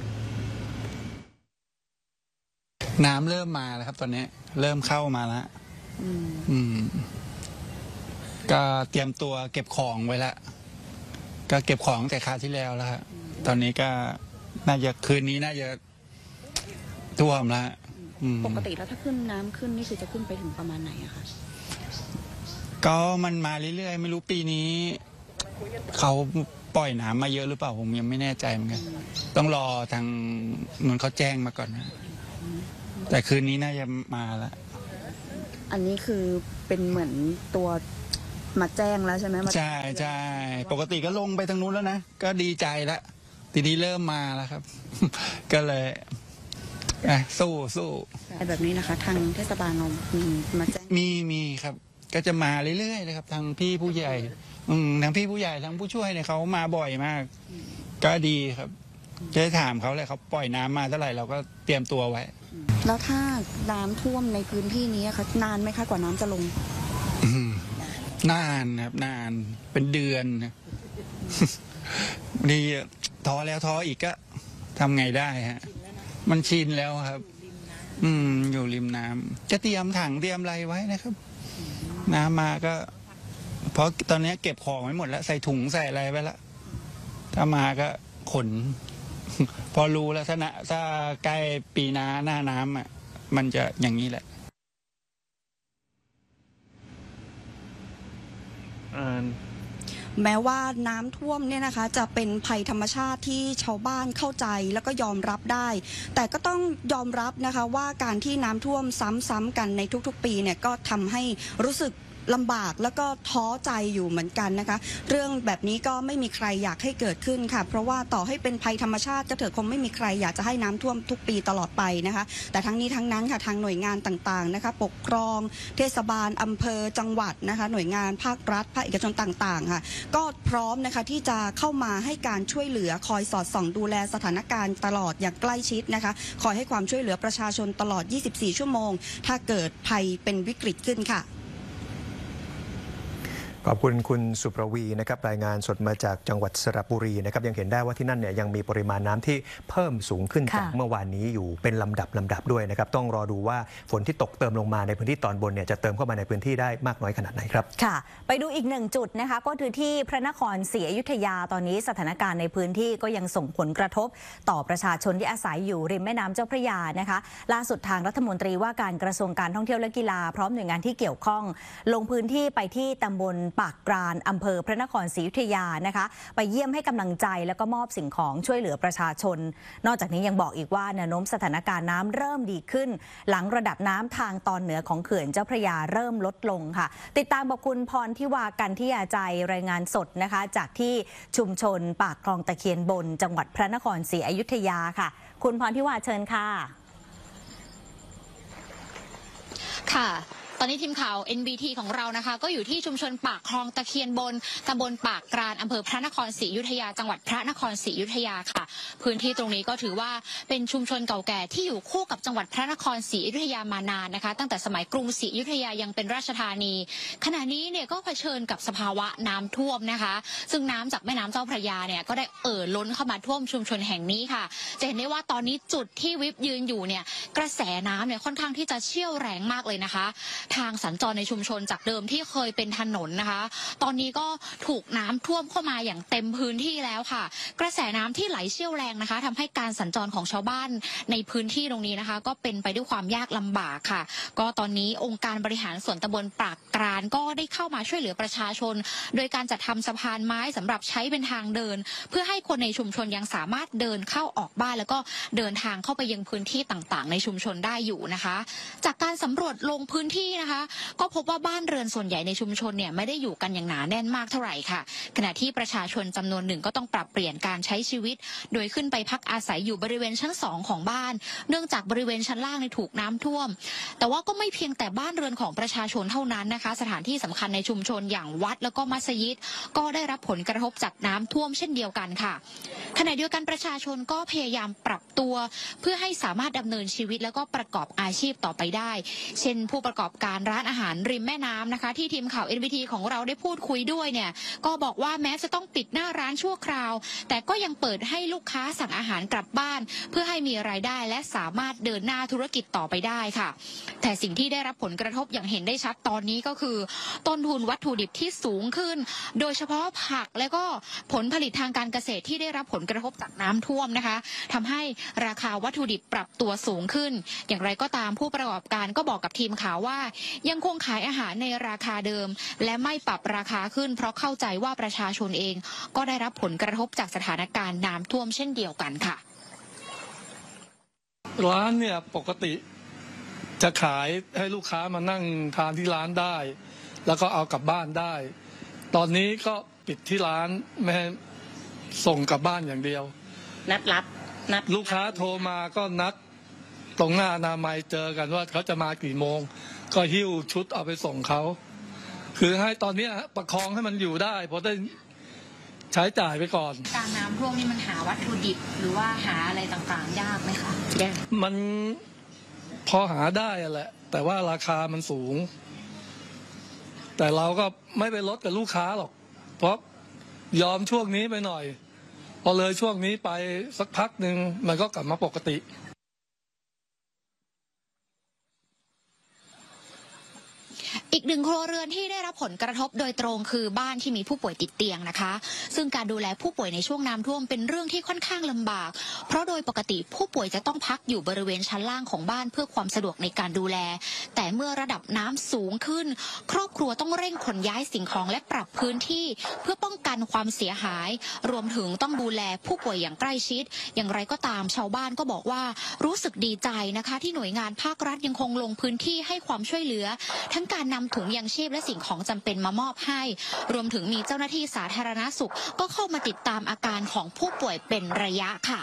น้ำเริ่มมาแล้วครับตอนนี้เริ่มเข้ามาแล้วอืมก็เตรียมตัวเก็บของไว้แล้วก็เก็บของแต่คราวที่แล้วแล้วตอนนี้ก็น่าจะคืนนี้น่าจะท่วมแล้วปกติแล้วถ้าขึ้นน้ำขึ้นนี่คือจะขึ้นไปถึงประมาณไหนอะคะก็มันมาเรื่อยๆไม่รู้ปีนี้เขาปล่อยน้ำมาเยอะหรือเปล่าผมยังไม่แน่ใจเหมือนกันต้องรอทางนนเขาแจ้งมาก่อนนะแต่คืนนี้น่าจะมาแล้วอันนี้คือเป็นเหมือนตัวมาแจ้งแล้วใช่ไหมใช่ใช่ปกติก็ลงไปทางนู้นแล้วนะก็ดีใจแล้วทีนี้เริ่มมาแล้วครับ ก็เลยอ่ะสู้สู้แบบนี้นะคะทางเทศบาลเรามีมาแจ้งมีมีครับก็จะมาเรื่อยๆเลยครับทางพี่ผู้ใหญ่อืมทางพี่ผู้ใหญ่ทางผู้ช่วยเนี่ยเขามาบ่อยมากก็ดีครับจะถามเขาเลยเขาปล่อยน้ำมาเท่าไหร่เราก็เตรียมตัวไว้แล้วถ้าน้ำท่วมในพื้นที่นี้คะนานไหมคะกว่าน้ำจะลงนานครับนานเป็นเดือนดีท้อแล้วท้ออีกก็ทำไงได้ฮะมันชินแล้วครับอืมอยู่ริมน้ำจะเตรียมถังเตรียมอะไรไว้นะครับน้ำมาก็เพราะตอนนี้เก็บของไว้หมดแล้วใส่ถุงใส่อะไรไว้แล้วถ้ามาก็ขน พอรู้แล้วถ้าถ้าใกล้ปีหน้าหน้าน้ำอ่ะมันจะอย่างนี้แหละแม้ว่าน้ำท่วมเนี่ยนะคะจะเป็นภัยธรรมชาติที่ชาวบ้านเข้าใจแล้วก็ยอมรับได้แต่ก็ต้องยอมรับนะคะว่าการที่น้ำท่วมซ้ำๆกันในทุกๆปีเนี่ยก็ทำให้รู้สึกลำบากแล้วก็ท้อใจอยู่เหมือนกันนะคะเรื่องแบบนี้ก็ไม่มีใครอยากให้เกิดขึ้นค่ะเพราะว่าต่อให้เป็นภัยธรรมชาติก็เถอะคงไม่มีใครอยากจะให้น้ำท่วมทุกปีตลอดไปนะคะแต่ทั้งนี้ทั้งนั้นค่ะทางหน่วยงานต่างๆนะคะปกครองเทศบาลอำเภอจังหวัดนะคะหน่วยงานภาครัฐภาคเอกชนต่างๆค่ะก็พร้อมนะคะที่จะเข้ามาให้การช่วยเหลือคอยสอดส่องดูแลสถานการณ์ตลอดอย่างใกล้ชิดนะคะคอยให้ความช่วยเหลือประชาชนตลอดยี่สิบสี่ชั่วโมงถ้าเกิดภัยเป็นวิกฤตขึ้นค่ะขอบคุณคุณสุประวีนะครับรายงานสดมาจากจังหวัดสระบุรีนะครับยังเห็นได้ว่าที่นั่นเนี่ยยังมีปริมาณน้ำที่เพิ่มสูงขึ้นจากเมื่อวานนี้อยู่เป็นลำดับลำดับด้วยนะครับต้องรอดูว่าฝนที่ตกเติมลงมาในพื้นที่ตอนบนเนี่ยจะเติมเข้ามาในพื้นที่ได้มากน้อยขนาดไหนครับค่ะไปดูอีกหนึ่งจุดนะคะก็คือที่พระนครศรีอยุธยาตอนนี้สถานการณ์ในพื้นที่ก็ยังส่งผลกระทบต่อประชาชนที่อาศัยอยู่ริมแม่น้ำเจ้าพระยานะคะล่าสุดทางรัฐมนตรีว่าการกระทรวงการท่องเที่ยวและกีฬาพร้อมหน่วยงานที่เกี่ยวข้องลงพื้นที่ไปที่ตำบลปากกรานอำเภอพระนครศรีอยุธยานะคะไปเยี่ยมให้กำลังใจแล้วก็มอบสิ่งของช่วยเหลือประชาชนนอกจากนี้ยังบอกอีกว่าแนวโน้มสถานการณ์น้ำเริ่มดีขึ้นหลังระดับน้ำทางตอนเหนือของเขื่อนเจ้าพระยาเริ่มลดลงค่ะติดตามบอกคุณพรทิวากันทิยาใจรายงานสดนะคะจากที่ชุมชนปากคลองตะเคียนบนจังหวัดพระนครศรีอยุธยาค่ะคุณพรทิวาเชิญค่ะค่ะตอนนี้ทีมข่าว เอ็น บี ที ของเรานะคะก็อยู่ที่ชุมชนปากคลองตะเคียนบนตำบลปากกรานอำเภอพระนครศรีอยุธยาจังหวัดพระนครศรีอยุธยาค่ะพื้นที่ตรงนี้ก็ถือว่าเป็นชุมชนเก่าแก่ที่อยู่คู่กับจังหวัดพระนครศรีอยุธยามานานนะคะตั้งแต่สมัยกรุงศรีอยุธยายังเป็นราชธานีขณะนี้เนี่ยก็เผชิญกับสภาวะน้ำท่วมนะคะซึ่งน้ำจากแม่น้ำเจ้าพระยาเนี่ยก็ได้เอ่อล้นเข้ามาท่วมชุมชนแห่งนี้ค่ะจะเห็นได้ว่าตอนนี้จุดที่วิบยืนอยู่เนี่ยกระแสน้ำเนี่ยค่อนข้างที่จะเชี่ยวแรงมากเลยนะคะทางสัญจรในชุมชนจากเดิมที่เคยเป็นถนนนะคะตอนนี้ก็ถูกน้ำท่วมเข้ามาอย่างเต็มพื้นที่แล้วค่ะกระแสน้ำที่ไหลเชี่ยวแรงนะคะทำให้การสัญจรของชาวบ้านในพื้นที่ตรงนี้นะคะก็เป็นไปด้วยความยากลำบากค่ะก็ตอนนี้องค์การบริหารส่วนตำบลปากกรานก็ได้เข้ามาช่วยเหลือประชาชนโดยการจัดทำสะพานไม้สำหรับใช้เป็นทางเดินเพื่อให้คนในชุมชนยังสามารถเดินเข้าออกบ้านแล้วก็เดินทางเข้าไปยังพื้นที่ต่างๆในชุมชนได้อยู่นะคะจากการสำรวจลงพื้นที่นะคะก็พบว่าบ้านเรือนส่วนใหญ่ในชุมชนเนี่ยไม่ได้อยู่กันอย่างหนาแน่นมากเท่าไหร่ค่ะขณะที่ประชาชนจำนวนหนึ่งก็ต้องปรับเปลี่ยนการใช้ชีวิตโดยขึ้นไปพักอาศัยอยู่บริเวณชั้นสองของบ้านเนื่องจากบริเวณชั้นล่างในถูกน้ำท่วมแต่ว่าก็ไม่เพียงแต่บ้านเรือนของประชาชนเท่านั้นนะคะสถานที่สำคัญในชุมชนอย่างวัดแล้วก็มัสยิดก็ได้รับผลกระทบจากน้ำท่วมเช่นเดียวกันค่ะขณะเดียวกันประชาชนก็พยายามปรับตัวเพื่อให้สามารถดำเนินชีวิตแล้วก็ประกอบอาชีพต่อไปได้เช่นผู้ประกอบการร้านอาหารริมแม่น้ำนะคะที่ทีมข่าว เอ็น บี ที ของเราได้พูดคุยด้วยเนี่ยก็บอกว่าแม้จะต้องปิดหน้าร้านชั่วคราวแต่ก็ยังเปิดให้ลูกค้าสั่งอาหารกลับบ้านเพื่อให้มีรายได้และสามารถเดินหน้าธุรกิจต่อไปได้ค่ะแต่สิ่งที่ได้รับผลกระทบอย่างเห็นได้ชัดตอนนี้ก็คือต้นทุนวัตถุดิบที่สูงขึ้นโดยเฉพาะผักและก็ผลผลิตทางการเกษตรที่ได้รับผลกระทบจากน้ำท่วมนะคะทำให้ราคาวัตถุดิบปรับตัวสูงขึ้นอย่างไรก็ตามผู้ประกอบการก็บอกกับทีมข่าวว่ายังคงขายอาหารในราคาเดิมและไม่ปรับราคาขึ้นเพราะเข้าใจว่าประชาชนเองก็ได้รับผลกระทบจากสถานการณ์น้ำท่วมเช่นเดียวกันค่ะร้านเนี่ยปกติจะขายให้ลูกค้ามานั่งทานที่ร้านได้แล้วก็เอากลับบ้านได้ตอนนี้ก็ปิดที่ร้านไม่ให้ส่งกลับบ้านอย่างเดียวนัดรับนัดลูกค้าโทรมาก็นัดตรงหน้าอนามัยเจอกันว่าเขาจะมากี่โมงก็หิ้วชุดเอาไปส่งเขาคือให้ตอนนี้ประคองให้มันอยู่ได้เพราะได้ใช้จ่ายไปก่อนการน้ำท่วมนี่มันหาวัตถุดิบหรือว่าหาอะไรต่างๆยากไหมคะยากมันพอหาได้แหละแต่ว่าราคามันสูงแต่เราก็ไม่ไปลดกับลูกค้าหรอกเพราะยอมช่วงนี้ไปหน่อยพอเลยช่วงนี้ไปสักพักหนึ่งมันก็กลับมาปกติอีกหนึ่งครัวเรือนที่ได้รับผลกระทบโดยตรงคือบ้านที่มีผู้ป่วยติดเตียงนะคะซึ่งการดูแลผู้ป่วยในช่วงน้ำท่วมเป็นเรื่องที่ค่อนข้างลำบากเพราะโดยปกติผู้ป่วยจะต้องพักอยู่บริเวณชั้นล่างของบ้านเพื่อความสะดวกในการดูแลแต่เมื่อระดับน้ำสูงขึ้นครอบครัวต้องเร่งขนย้ายสิ่งของและปรับพื้นที่เพื่อป้องกันความเสียหายรวมถึงต้องดูแลผู้ป่วยอย่างใกล้ชิดอย่างไรก็ตามชาวบ้านก็บอกว่ารู้สึกดีใจนะคะที่หน่วยงานภาครัฐยังคงลงพื้นที่ให้ความช่วยเหลือทั้งการนำถุงยางชีพและสิ่งของจำเป็นมามอบให้รวมถึงมีเจ้าหน้าที่สาธารณสุขก็เข้ามาติดตามอาการของผู้ป่วยเป็นระยะค่ะ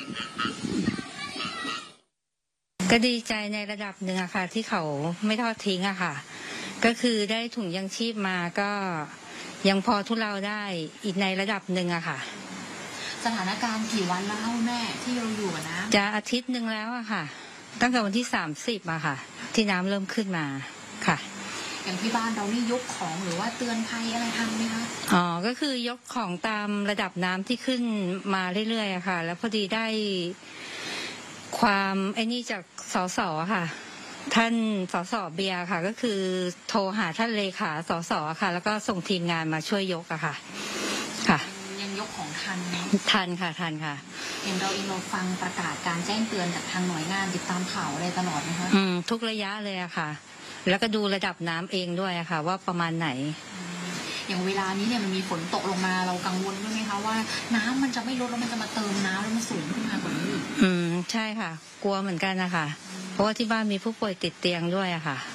ก็ดีใจในระดับหนึ่งอะค่ะที่เขาไม่ทอดทิ้งอะค่ะก็คือได้ถุงยางชีพมาก็ยังพอทุเลาได้อีกในระดับหนึ่งอะค่ะสถานการณ์กี่วันแล้วแม่ที่เราอยู่นะจะอาทิตย์หนึ่งแล้วอะค่ะตั้งแต่วันที่สามสิบอะค่ะที่น้ำเริ่มขึ้นมาค่ะอย่างที่บ้านเรานี่ยกของหรือว่าเตือนภัยอะไรทำไหมคะอ๋อก็คือยกของตามระดับน้ำที่ขึ้นมาเรื่อยๆอะค่ะแล้วพอดีได้ความไอ้นี่จากสสค่ะท่านสสเบียร์ค่ะก็คือโทรหาท่านเลขาสสค่ะแล้วก็ส่งทีมงานมาช่วยยกอะค่ะค่ะยังยกของทันไหมทันค่ะทันค่ะอย่างเราเองเราฟังประกาศการแจ้งเตือนจากทางหน่วยงานติดตามข่าวอะไรตลอดไหมคะอืมทุกระยะเลยอะค่ะแล้วก็ดูระดับน้ำเองด้วยอะค่ะว่าประมาณไหนอย่างเวลานี้เนี่ยมันมีฝนตกลงมาเรากังวลด้วยไหมคะว่าน้ำมันจะไม่ลดแล้วมันจะมาเติมน้ำแล้วมันสูงขึ้นมากว่านี้อืมใช่ค่ะกลัวเหมือนกันนะคะเพราะว่าที่บ้านมีผู้ป่วยติดเตียงด้วยอะค่ะ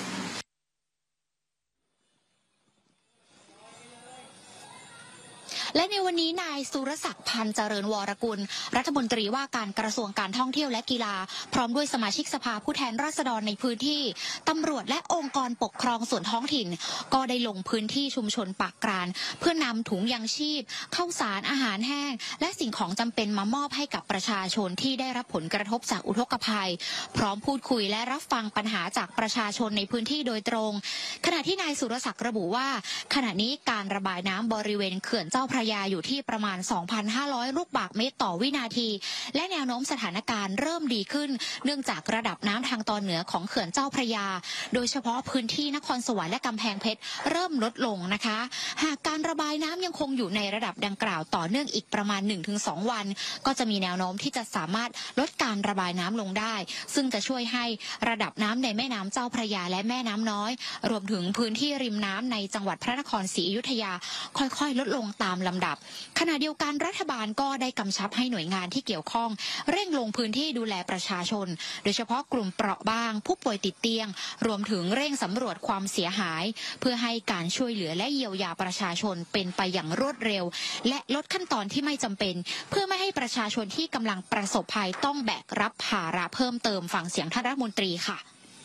และในวันนี้นายสุรศักดิ์พันธ์เจริญวรกุลรัฐมนตรีว่าการกระทรวงการท่องเที่ยวและกีฬาพร้อมด้วยสมาชิกสภาผู้แทนราษฎรในพื้นที่ตำรวจและองค์กรปกครองส่วนท้องถิ่นก็ได้ลงพื้นที่ชุมชนปากกรานเพื่อนำถุงยางชีพข้าวสารอาหารแห้งและสิ่งของจำเป็นมามอบให้กับประชาชนที่ได้รับผลกระทบจากอุทกภัยพร้อมพูดคุยและรับฟังปัญหาจากประชาชนในพื้นที่โดยตรงขณะที่นายสุรศักดิ์ระบุว่าขณะนี้การระบายน้ำบริเวณเขื่อนเจ้าพระยาอยู่ที่ประมาณ สองพันห้าร้อย ลูกบาศก์เมตรต่อวินาทีและแนวโน้มสถานการณ์เริ่มดีขึ้นเนื่องจากระดับน้ำทางตอนเหนือของเขื่อนเจ้าพระยาโดยเฉพาะพื้นที่นครสวรรค์และกำแพงเพชรเริ่มลดลงนะคะหากการระบายน้ำยังคงอยู่ในระดับดังกล่าวต่อเนื่องอีกประมาณ หนึ่งถึงสอง วันก็จะมีแนวโน้มที่จะสามารถลดการระบายน้ำลงได้ซึ่งจะช่วยให้ระดับน้ำในแม่น้ำเจ้าพระยาและแม่น้ำน้อยรวมถึงพื้นที่ริมน้ำในจังหวัดพระนครศรีอยุธยาค่อยๆลดลงตามลำดับขณะเดียวกันรัฐบาลก็ได้กำชับให้หน่วยงานที่เกี่ยวข้องเร่งลงพื้นที่ดูแลประชาชนโดยเฉพาะกลุ่มเปราะบางผู้ป่วยติดเตียงรวมถึงเร่งสำรวจความเสียหายเพื่อให้การช่วยเหลือและเยียวยาประชาชนเป็นไปอย่างรวดเร็วและลดขั้นตอนที่ไม่จำเป็นเพื่อไม่ให้ประชาชนที่กำลังประสบภัยต้องแบกรับภาระเพิ่มเติมฟังเสียงท่านรัฐมนตรีค่ะ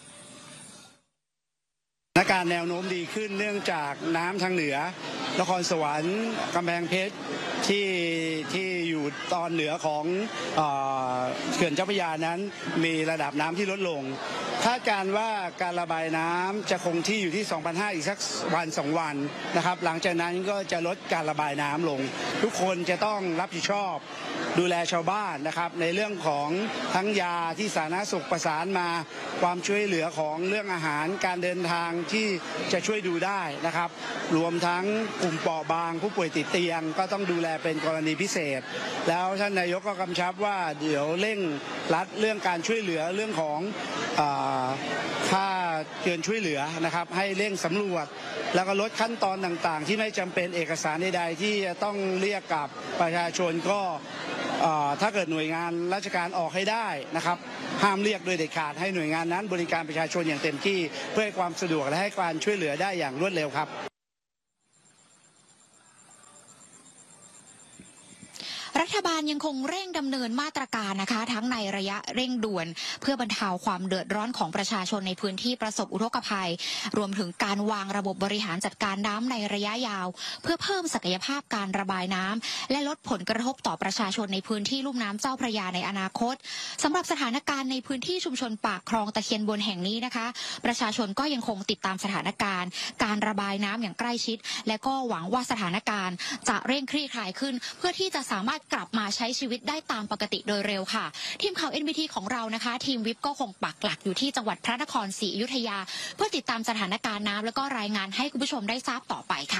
สถานการณ์แนวโน้มดีขึ้นเนื่องจากน้ำทางเหนือนครสวรรค์กำแพงเพชรที่ที่อยู่ตอนเหนือของเอ่อเขื่อนเจ้าพระยานั้นมีระดับน้ำที่ลดลงคาดการณ์ว่าการระบายน้ำจะคงที่อยู่ที่ สองพันห้าร้อย อีกสักวันสองวันนะครับหลังจากนั้นก็จะลดการระบายน้ำลงทุกคนจะต้องรับผิดชอบดูแลชาวบ้านนะครับในเรื่องของทั้งยาที่สาธารณสุขประสานมาความช่วยเหลือของเรื่องอาหารการเดินทางที่จะช่วยดูได้นะครับรวมทั้งกลุ่มเปราะบางผู้ป่วยติดเตียงก็ต้องดูแลเป็นกรณีพิเศษแล้วท่านนายกก็กำชับว่าเดี๋ยวเร่งรัดเรื่องการช่วยเหลือเรื่องของค่าเชิญช่วยเหลือนะครับให้เร่งสำรวจแล้วก็ลดขั้นตอนต่างๆที่ไม่จำเป็นเอกสารใดๆที่จะต้องเรียกกับประชาชนก็ถ้าเกิดหน่วยงานราชการออกให้ได้นะครับห้ามเรียกโดยเด็ดขาดให้หน่วยงานนั้นบริการประชาชนอย่างเต็มที่เพื่อให้ความสะดวกและให้การช่วยเหลือได้อย่างรวดเร็วครับรัฐบาลยังคงเร่งดำเนินมาตรการนะคะทั้งในระยะเร่งด่วนเพื่อบรรเทาความเดือดร้อนของประชาชนในพื้นที่ประสบอุทกภัยรวมถึงการวางระบบบริหารจัดการน้ำในระยะยาวเพื่อเพิ่มศักยภาพการระบายน้ำและลดผลกระทบต่อประชาชนในพื้นที่ลุ่มน้ำเจ้าพระยาในอนาคตสำหรับสถานการณ์ในพื้นที่ชุมชนปากคลองตะเคียนบนแห่งนี้นะคะประชาชนก็ยังคงติดตามสถานการณ์การระบายน้ำอย่างใกล้ชิดและก็หวังว่าสถานการณ์จะเร่งคลี่คลายขึ้นเพื่อที่จะสามารถกลับมาใช้ชีวิตได้ตามปกติโดยเร็วค่ะทีมข่าว เอ็น บี ที ของเรานะคะทีมวิปก็คงปักหลักอยู่ที่จังหวัดพระนครศรีอยุธยาเพื่อติดตามสถานการณ์น้ำแล้วก็รายงานให้คุณผู้ชมได้ทราบต่อไปค่ะ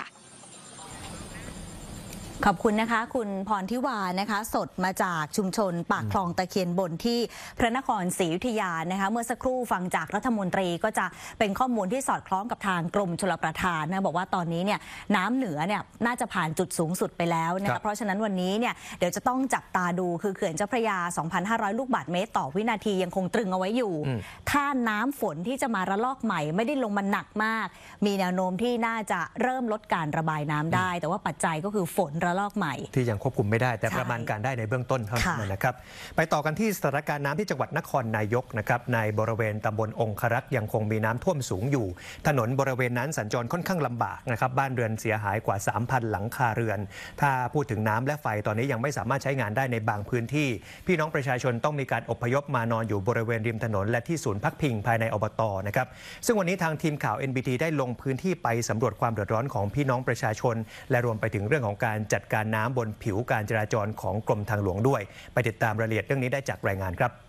ขอบคุณนะคะคุณพรทิวานะคะสดมาจากชุมชนปากคลองตะเคียนบนที่พระนครศรีอยุธยานะคะเมื่อสักครู่ฟังจากรัฐมนตรีก็จะเป็นข้อมูลที่สอดคล้องกับทางกรมชลประทานนะบอกว่าตอนนี้เนี่ยน้ำเหนือเนี่ยน่าจะผ่านจุดสูงสุดไปแล้วนะคะเพราะฉะนั้นวันนี้เนี่ยเดี๋ยวจะต้องจับตาดูคือเขื่อนเจ้าพระยา สองพันห้าร้อย ลูกบาศก์เมตรต่อวินาทียังคงตรึงเอาไว้อยู่ถ้าน้ำฝนที่จะมาระลอกใหม่ไม่ได้ลงมาหนักมากมีแนวโน้มที่น่าจะเริ่มลดการระบายน้ำได้แต่ว่าปัจจัยก็คือฝนระลอกใหม่ที่ยังควบคุมไม่ได้แต่ประมาณการได้ในเบื้องต้นเท่านั้นนะครับไปต่อกันที่สถานการณ์น้ำที่จังหวัดนครนายกนะครับในบริเวณตำบลองครักษ์ยังคงมีน้ำท่วมสูงอยู่ถนนบริเวณนั้นสัญจรค่อนข้างลำบากนะครับบ้านเรือนเสียหายกว่า สามพัน หลังคาเรือนถ้าพูดถึงน้ำและไฟตอนนี้ยังไม่สามารถใช้งานได้ในบางพื้นที่พี่น้องประชาชนต้องมีการอพยพมานอนอยู่บริเวณริมถนนและที่ศูนย์พักพิงภายในอบต.นะครับซึ่งวันนี้ทางทีมข่าว เอ็น บี ที ได้ลงพื้นที่ไปสำรวจความเดือดร้อนของพี่น้องประชาชนและรวมไปถึงเรื่องของการจัดการน้ำบนผิวการจราจรของกรมทางหลวงด้วยไปติดตามรายละเอียดเรื่องนี้ได้จากรายงานครับ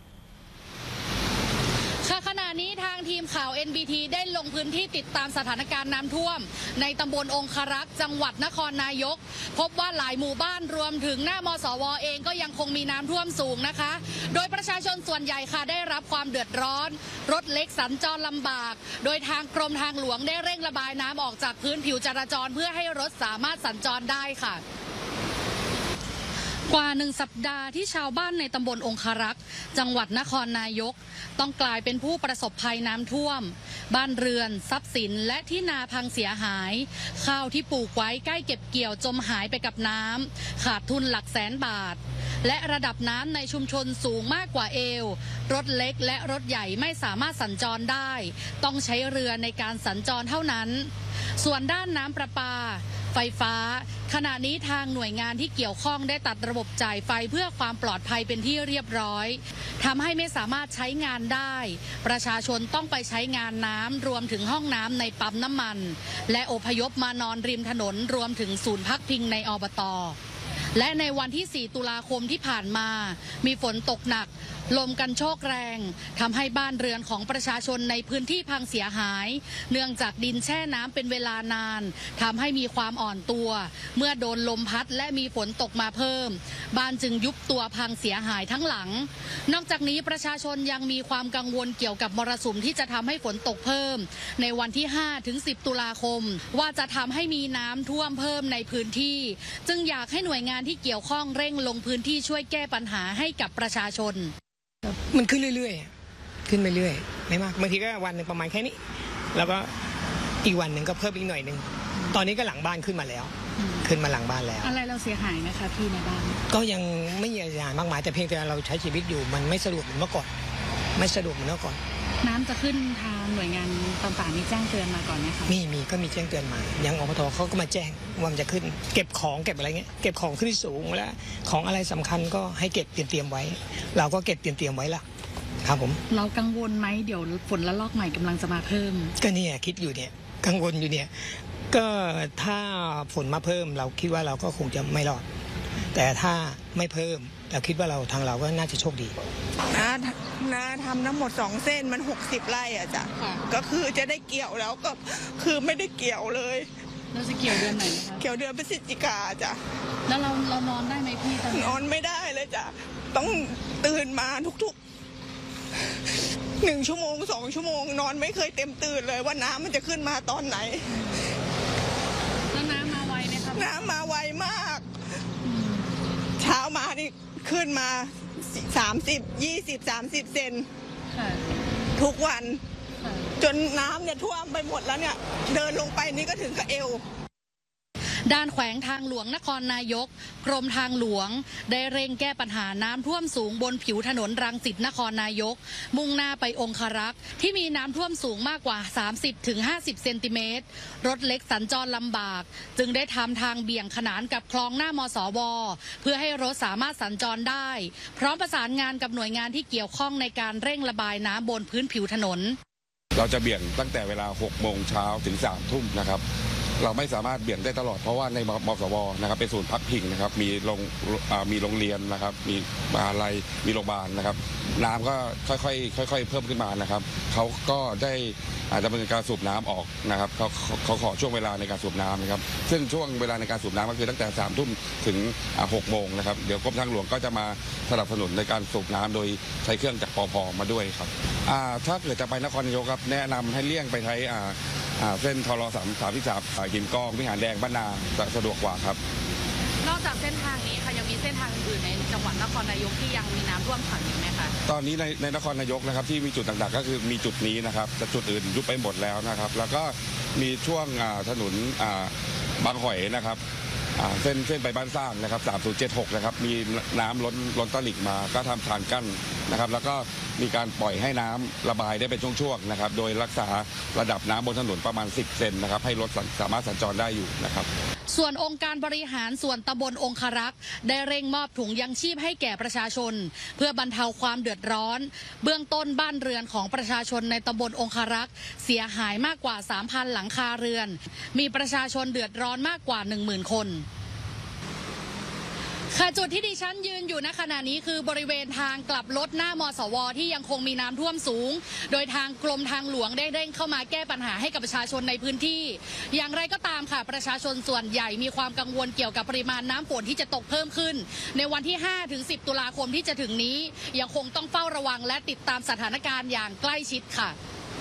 ขณะนี้ทางทีมข่าว เอ็น บี ที ได้ลงพื้นที่ติดตามสถานการณ์น้ำท่วมในตำบลองครักษ์จังหวัดนครนายกพบว่าหลายหมู่บ้านรวมถึงหน้ามสว.เองก็ยังคงมีน้ำท่วมสูงนะคะโดยประชาชนส่วนใหญ่ค่ะได้รับความเดือดร้อนรถเล็กสัญจรลำบากโดยทางกรมทางหลวงได้เร่งระบายน้ำออกจากพื้นผิวจราจรเพื่อให้รถสามารถสัญจรได้ค่ะกว่าหนึ่งสัปดาห์ที่ชาวบ้านในตำบลองครักษ์จังหวัดนครนายกต้องกลายเป็นผู้ประสบภัยน้ำท่วมบ้านเรือนทรัพย์สินและที่นาพังเสียหายข้าวที่ปลูกไว้ใกล้เก็บเกี่ยวจมหายไปกับน้ำขาดทุนหลักแสนบาทและระดับน้ำในชุมชนสูงมากกว่าเอวรถเล็กและรถใหญ่ไม่สามารถสัญจรได้ต้องใช้เรือในการสัญจรเท่านั้นส่วนด้านน้ำประปาไฟฟ้าขณะนี้ทางหน่วยงานที่เกี่ยวข้องได้ตัดระบบจ่ายไฟเพื่อความปลอดภัยเป็นที่เรียบร้อยทำให้ไม่สามารถใช้งานได้ประชาชนต้องไปใช้งานน้ำรวมถึงห้องน้ำในปั๊มน้ำมันและอพยพมานอนริมถนนรวมถึงศูนย์พักพิงในอบต.และในวันที่สี่ตุลาคมที่ผ่านมามีฝนตกหนักลมกันโชกแรงทำให้บ้านเรือนของประชาชนในพื้นที่พังเสียหายเนื่องจากดินแช่น้ำเป็นเวลานานทำให้มีความอ่อนตัวเมื่อโดนลมพัดและมีฝนตกมาเพิ่มบ้านจึงยุบตัวพังเสียหายทั้งหลังนอกจากนี้ประชาชนยังมีความกังวลเกี่ยวกับมรสุมที่จะทำให้ฝนตกเพิ่มในวันที่ห้าถึงสิบตุลาคมว่าจะทำให้มีน้ำท่วมเพิ่มในพื้นที่จึงอยากให้หน่วยงานที่เกี่ยวข้องเร่งลงพื้นที่ช่วยแก้ปัญหาให้กับประชาชนมันขึ้นเรื่อยๆขึ้นไปเรื่อยไม่มากบางทีก็วันหนึ่งประมาณแค่นี้แล้วก็อีกวันหนึ่งก็เพิ่มอีกหน่อยหนึ่งตอนนี้ก็หลังบ้านขึ้นมาแล้วขึ้นมาหลังบ้านแล้วอะไรเราเสียหายนะคะพี่ในบ้านก็ยังไม่เสียหายมากมายแต่เพียงแต่เราใช้ชีวิตอยู่มันไม่สะดวกเหมือนเมื่อก่อนไม่สะดวกเหมือนเมื่อก่อนน้ำจะขึ้นทางหน่วยงานต่างๆมีแจ้งเตือนมาก่อนไหมคะมีมีก็มีแจ้งเตือนมายังอบต.เขาก็มาแจ้งว่ามันจะขึ้นเก็บของเก็บอะไรเงี้ยเก็บของขึ้นที่สูงแล้วของอะไรสำคัญก็ให้เก็บเตรียมๆไว้เราก็เก็บเตรียมๆไว้ละครับผมเรากังวลไหมเดี๋ยวฝนระลอกใหม่กำลังจะมาเพิ่มก็เนี่ยคิดอยู่เนี่ยกังวลอยู่เนี่ยก็ถ้าฝนมาเพิ่มเราคิดว่าเราก็คงจะไม่รอดแต่ถ้าไม่เพิ่มเราคิดว่าเราทางเราก็น่าจะโชคดีน้าน้าทำทั้งหมดสองเส้นมันหกสิบไร่อ่ะจ้ะก็คือจะได้เกี่ยวแล้วก็คือไม่ได้เกี่ยวเลยเราจะเกี่ยวเดือนไหนคะเกี่ยวเดือนพฤศจิกาจ้ะแล้วเราเรานอนได้ไหมพี่ตอนนี้นอนไม่ได้เลยจ้ะต้องตื่นมาทุกๆหนึ่งชั่วโมงสองชั่วโมงนอนไม่เคยเต็มตื่นเลยว่าน้ำมันจะขึ้นมาตอนไหนแล้วน้ำมาไวไหมครับน้ำมาไวมากเช้ามานี่ขึ้นมาสามสิบยี่สิบสามสิบเซนทุกวันจนน้ำเนี่ยท่วมไปหมดแล้วเนี่ยเดินลงไปนี่ก็ถึงกับเอวด้านแขวงทางหลวงนครนายกกรมทางหลวงได้เร่งแก้ปัญหาน้ำท่วมสูงบนผิวถนนรังสิตนครนายกมุ่งหน้าไปองครักษ์ที่มีน้ำท่วมสูงมากกว่า สามสิบถึงห้าสิบ เซนติเมตรรถเล็กสัญจรลำบากจึงได้ทำทางเบี่ยงขนานกับคลองหน้ามสวเพื่อให้รถสามารถสัญจรได้พร้อมประสานงานกับหน่วยงานที่เกี่ยวข้องในการเร่งระบายน้ำบนพื้นผิวถนนเราจะเบี่ยงตั้งแต่เวลาหกโมงเช้าถึงสามทุ่มนะครับเราไม่สามารถเบี่ยงได้ตลอดเพราะว่าในมสวนะครับเป็นศูนย์พักพิงนะครับมีโรงมีโรงเรียนนะครับมีมหาลัยมีโรงพยาบาลนะครับน้ำก็ค่อยๆค่อยๆเพิ่มขึ้นมานะครับเขาก็ได้อาจจะเป็นการสูบน้ำออกนะครับเขาเขาขอช่วงเวลาในการสูบน้ำนะครับซึ่งช่วงเวลาในการสูบน้ำก็คือตั้งแต่สามทุ่มถึงหกโมงนะครับเดี๋ยวกรมทางหลวงก็จะมาสนับสนุนในการสูบน้ำโดยใช้เครื่องจากปพมาด้วยครับถ้าเกิดจะไปนครนายกครับแนะนำให้เลี่ยงไปใช้เส้นทรสามสามที่สามหินกองวิหารแดงบ้านนาจะสะดวกกว่าครับนอกจากเส้นทางนี้ค่ะยังมีเส้นทางอื่นๆในจังหวัดนครนายกที่ยังมีน้ำท่วมขังอยู่ไหมคะตอนนี้ในในนครนายกนะครับที่มีจุดต่างๆก็คือมีจุดนี้นะครับแต่จุดอื่นยุบไปหมดแล้วนะครับแล้วก็มีช่วงถนนบางหอยนะครับเส้นเส้นไปบ้านสร้างนะครับสามศูนย์เจ็ดหกนะครับมีน้ำล้นล้นตลิ่งมาก็ทำทางกั้นนะครับแล้วก็มีการปล่อยให้น้ำระบายได้เป็นช่วงๆนะครับโดยรักษาระดับน้ำบนถนนประมาณสิบเซนนะครับให้รถสามารถสัญจรได้อยู่นะครับส่วนองค์การบริหารส่วนตำบลองคารักษ์ได้เร่งมอบถุงยังชีพให้แก่ประชาชนเพื่อบรรเทาความเดือดร้อนเบื้องต้นบ้านเรือนของประชาชนในตำบลองคารักษ์เสียหายมากกว่า สามพัน หลังคาเรือนมีประชาชนเดือดร้อนมากกว่า หนึ่งหมื่น คนค่ะจุดที่ดิฉันยืนอยู่ณขณะนี้คือบริเวณทางกลับรถหน้ามสวที่ยังคงมีน้ำท่วมสูงโดยทางกรมทางหลวงได้เร่งเข้ามาแก้ปัญหาให้กับประชาชนในพื้นที่อย่างไรก็ตามค่ะประชาชนส่วนใหญ่มีความกังวลเกี่ยวกับปริมาณน้ำฝนที่จะตกเพิ่มขึ้นในวันที่ ห้าถึงสิบ ตุลาคมที่จะถึงนี้ยังคงต้องเฝ้าระวังและติดตามสถานการณ์อย่างใกล้ชิดค่ะ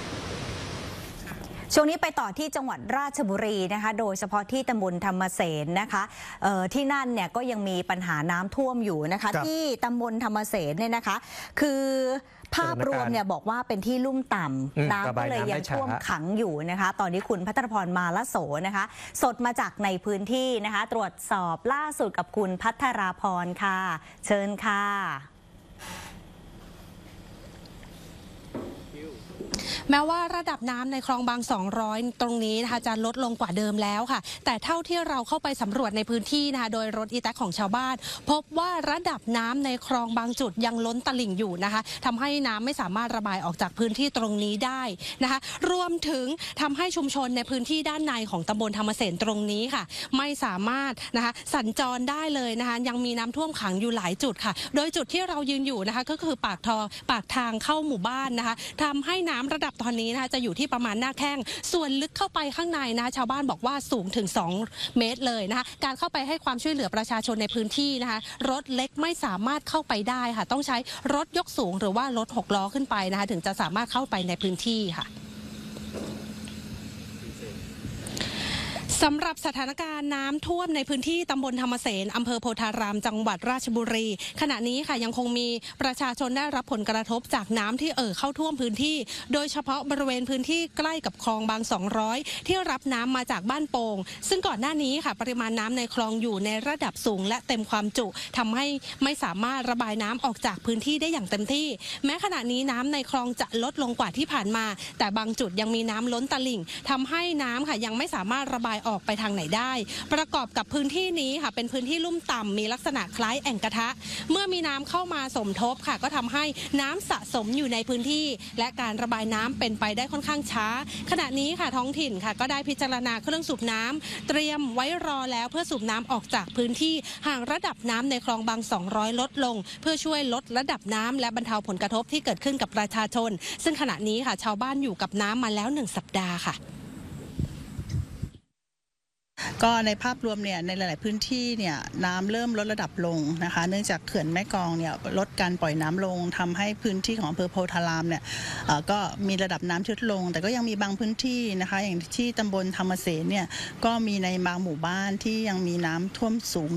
ช่วงนี้ไปต่อที่จังหวัดราชบุรีนะคะโดยเฉพาะที่ตำบลธรรมเสนนะคะที่นั่นเนี่ยก็ยังมีปัญหาน้ำท่วมอยู่นะคะที่ตำบลธรรมเสนเนี่ยนะคะคือภาพรวมเนี่ยบอกว่าเป็นที่ลุ่มต่ำน้ำก็เลยยังท่วมขังอยู่นะคะตอนนี้คุณพัทรพรมาละโสนะคะสดมาจากในพื้นที่นะคะตรวจสอบล่าสุดกับคุณพัทราพรค่ะเชิญค่ะแม้ว่าระดับน้ำในคลองบางสองร้อยตรงนี้นะคะจะลดลงกว่าเดิมแล้วค่ะแต่เท่าที่เราเข้าไปสำรวจในพื้นที่นะคะโดยรถอีแต๊กของชาวบ้านพบว่าระดับน้ำในคลองบางจุดยังล้นตลิ่งอยู่นะคะทำให้น้ำไม่สามารถระบายออกจากพื้นที่ตรงนี้ได้นะคะรวมถึงทำให้ชุมชนในพื้นที่ด้านในของตำบลธรรมเสนตรงนี้ค่ะไม่สามารถนะคะสัญจรได้เลยนะคะยังมีน้ำท่วมขังอยู่หลายจุดค่ะโดยจุดที่เรายืนอยู่นะคะก็คือปากทอปากทางเข้าหมู่บ้านนะคะทำให้น้ำระดับตอนนี้นะคะจะอยู่ที่ประมาณหน้าแข้งส่วนลึกเข้าไปข้างในนะคะชาวบ้านบอกว่าสูงถึงสองเมตรเลยนะคะการเข้าไปให้ความช่วยเหลือประชาชนในพื้นที่นะคะรถเล็กไม่สามารถเข้าไปได้ค่ะต้องใช้รถยกสูงหรือว่ารถหกล้อขึ้นไปนะคะถึงจะสามารถเข้าไปในพื้นที่ค่ะสำหรับสถานการณ์น้ำท่วมในพื้นที่ตำบลธรรมเสนอำเภอโพธารามจังหวัดราชบุรีขณะนี้ค่ะยังคงมีประชาชนได้รับผลกระทบจากน้ำที่เอ่อเข้าท่วมพื้นที่โดยเฉพาะบริเวณพื้นที่ใกล้กับคลองบางสองร้อยที่รับน้ำมาจากบ้านโป่งซึ่งก่อนหน้านี้ค่ะปริมาณน้ำในคลองอยู่ในระดับสูงและเต็มความจุทำให้ไม่สามารถระบายน้ำออกจากพื้นที่ได้อย่างเต็มที่แม้ขณะนี้น้ำในคลองจะลดลงกว่าที่ผ่านมาแต่บางจุดยังมีน้ำล้นตลิ่งทำให้น้ำค่ะยังไม่สามารถระบายออกไปทางไหนได้ประกอบกับพื้นที่นี้ค่ะเป็นพื้นที่ลุ่มต่ำมีลักษณะคล้ายแอ่งกระทะเมื่อมีน้ำเข้ามาสมทบค่ะก็ทำให้น้ำสะสมอยู่ในพื้นที่และการระบายน้ำเป็นไปได้ค่อนข้างช้าขณะนี้ค่ะท้องถิ่นค่ะก็ได้พิจารณาเครื่องสูบน้ำเตรียมไว้รอแล้วเพื่อสูบน้ำออกจากพื้นที่ห่างระดับน้ำในคลองบางสองร้อยลดลงเพื่อช่วยลดระดับน้ำและบรรเทาผลกระทบที่เกิดขึ้นกับประชาชนซึ่งขณะนี้ค่ะชาวบ้านอยู่กับน้ำมาแล้วหนึ่งสัปดาห์ค่ะก็ในภาพรวมเนี่ยในหลายๆพื้นที่เนี่ยน้ำเริ่มลดระดับลงนะคะเนื่องจากเขื่อนแม่กลองเนี่ยลดการปล่อยน้ำลงทำให้พื้นที่ของอำเภอโพธารามเนี่ยเอ่อก็มีระดับน้ำลดลงแต่ก็ยังมีบางพื้นที่นะคะอย่างที่ตำบลธรรมเสนเนี่ยก็มีในบางหมู่บ้านที่ยังมีน้ำท่วมสูง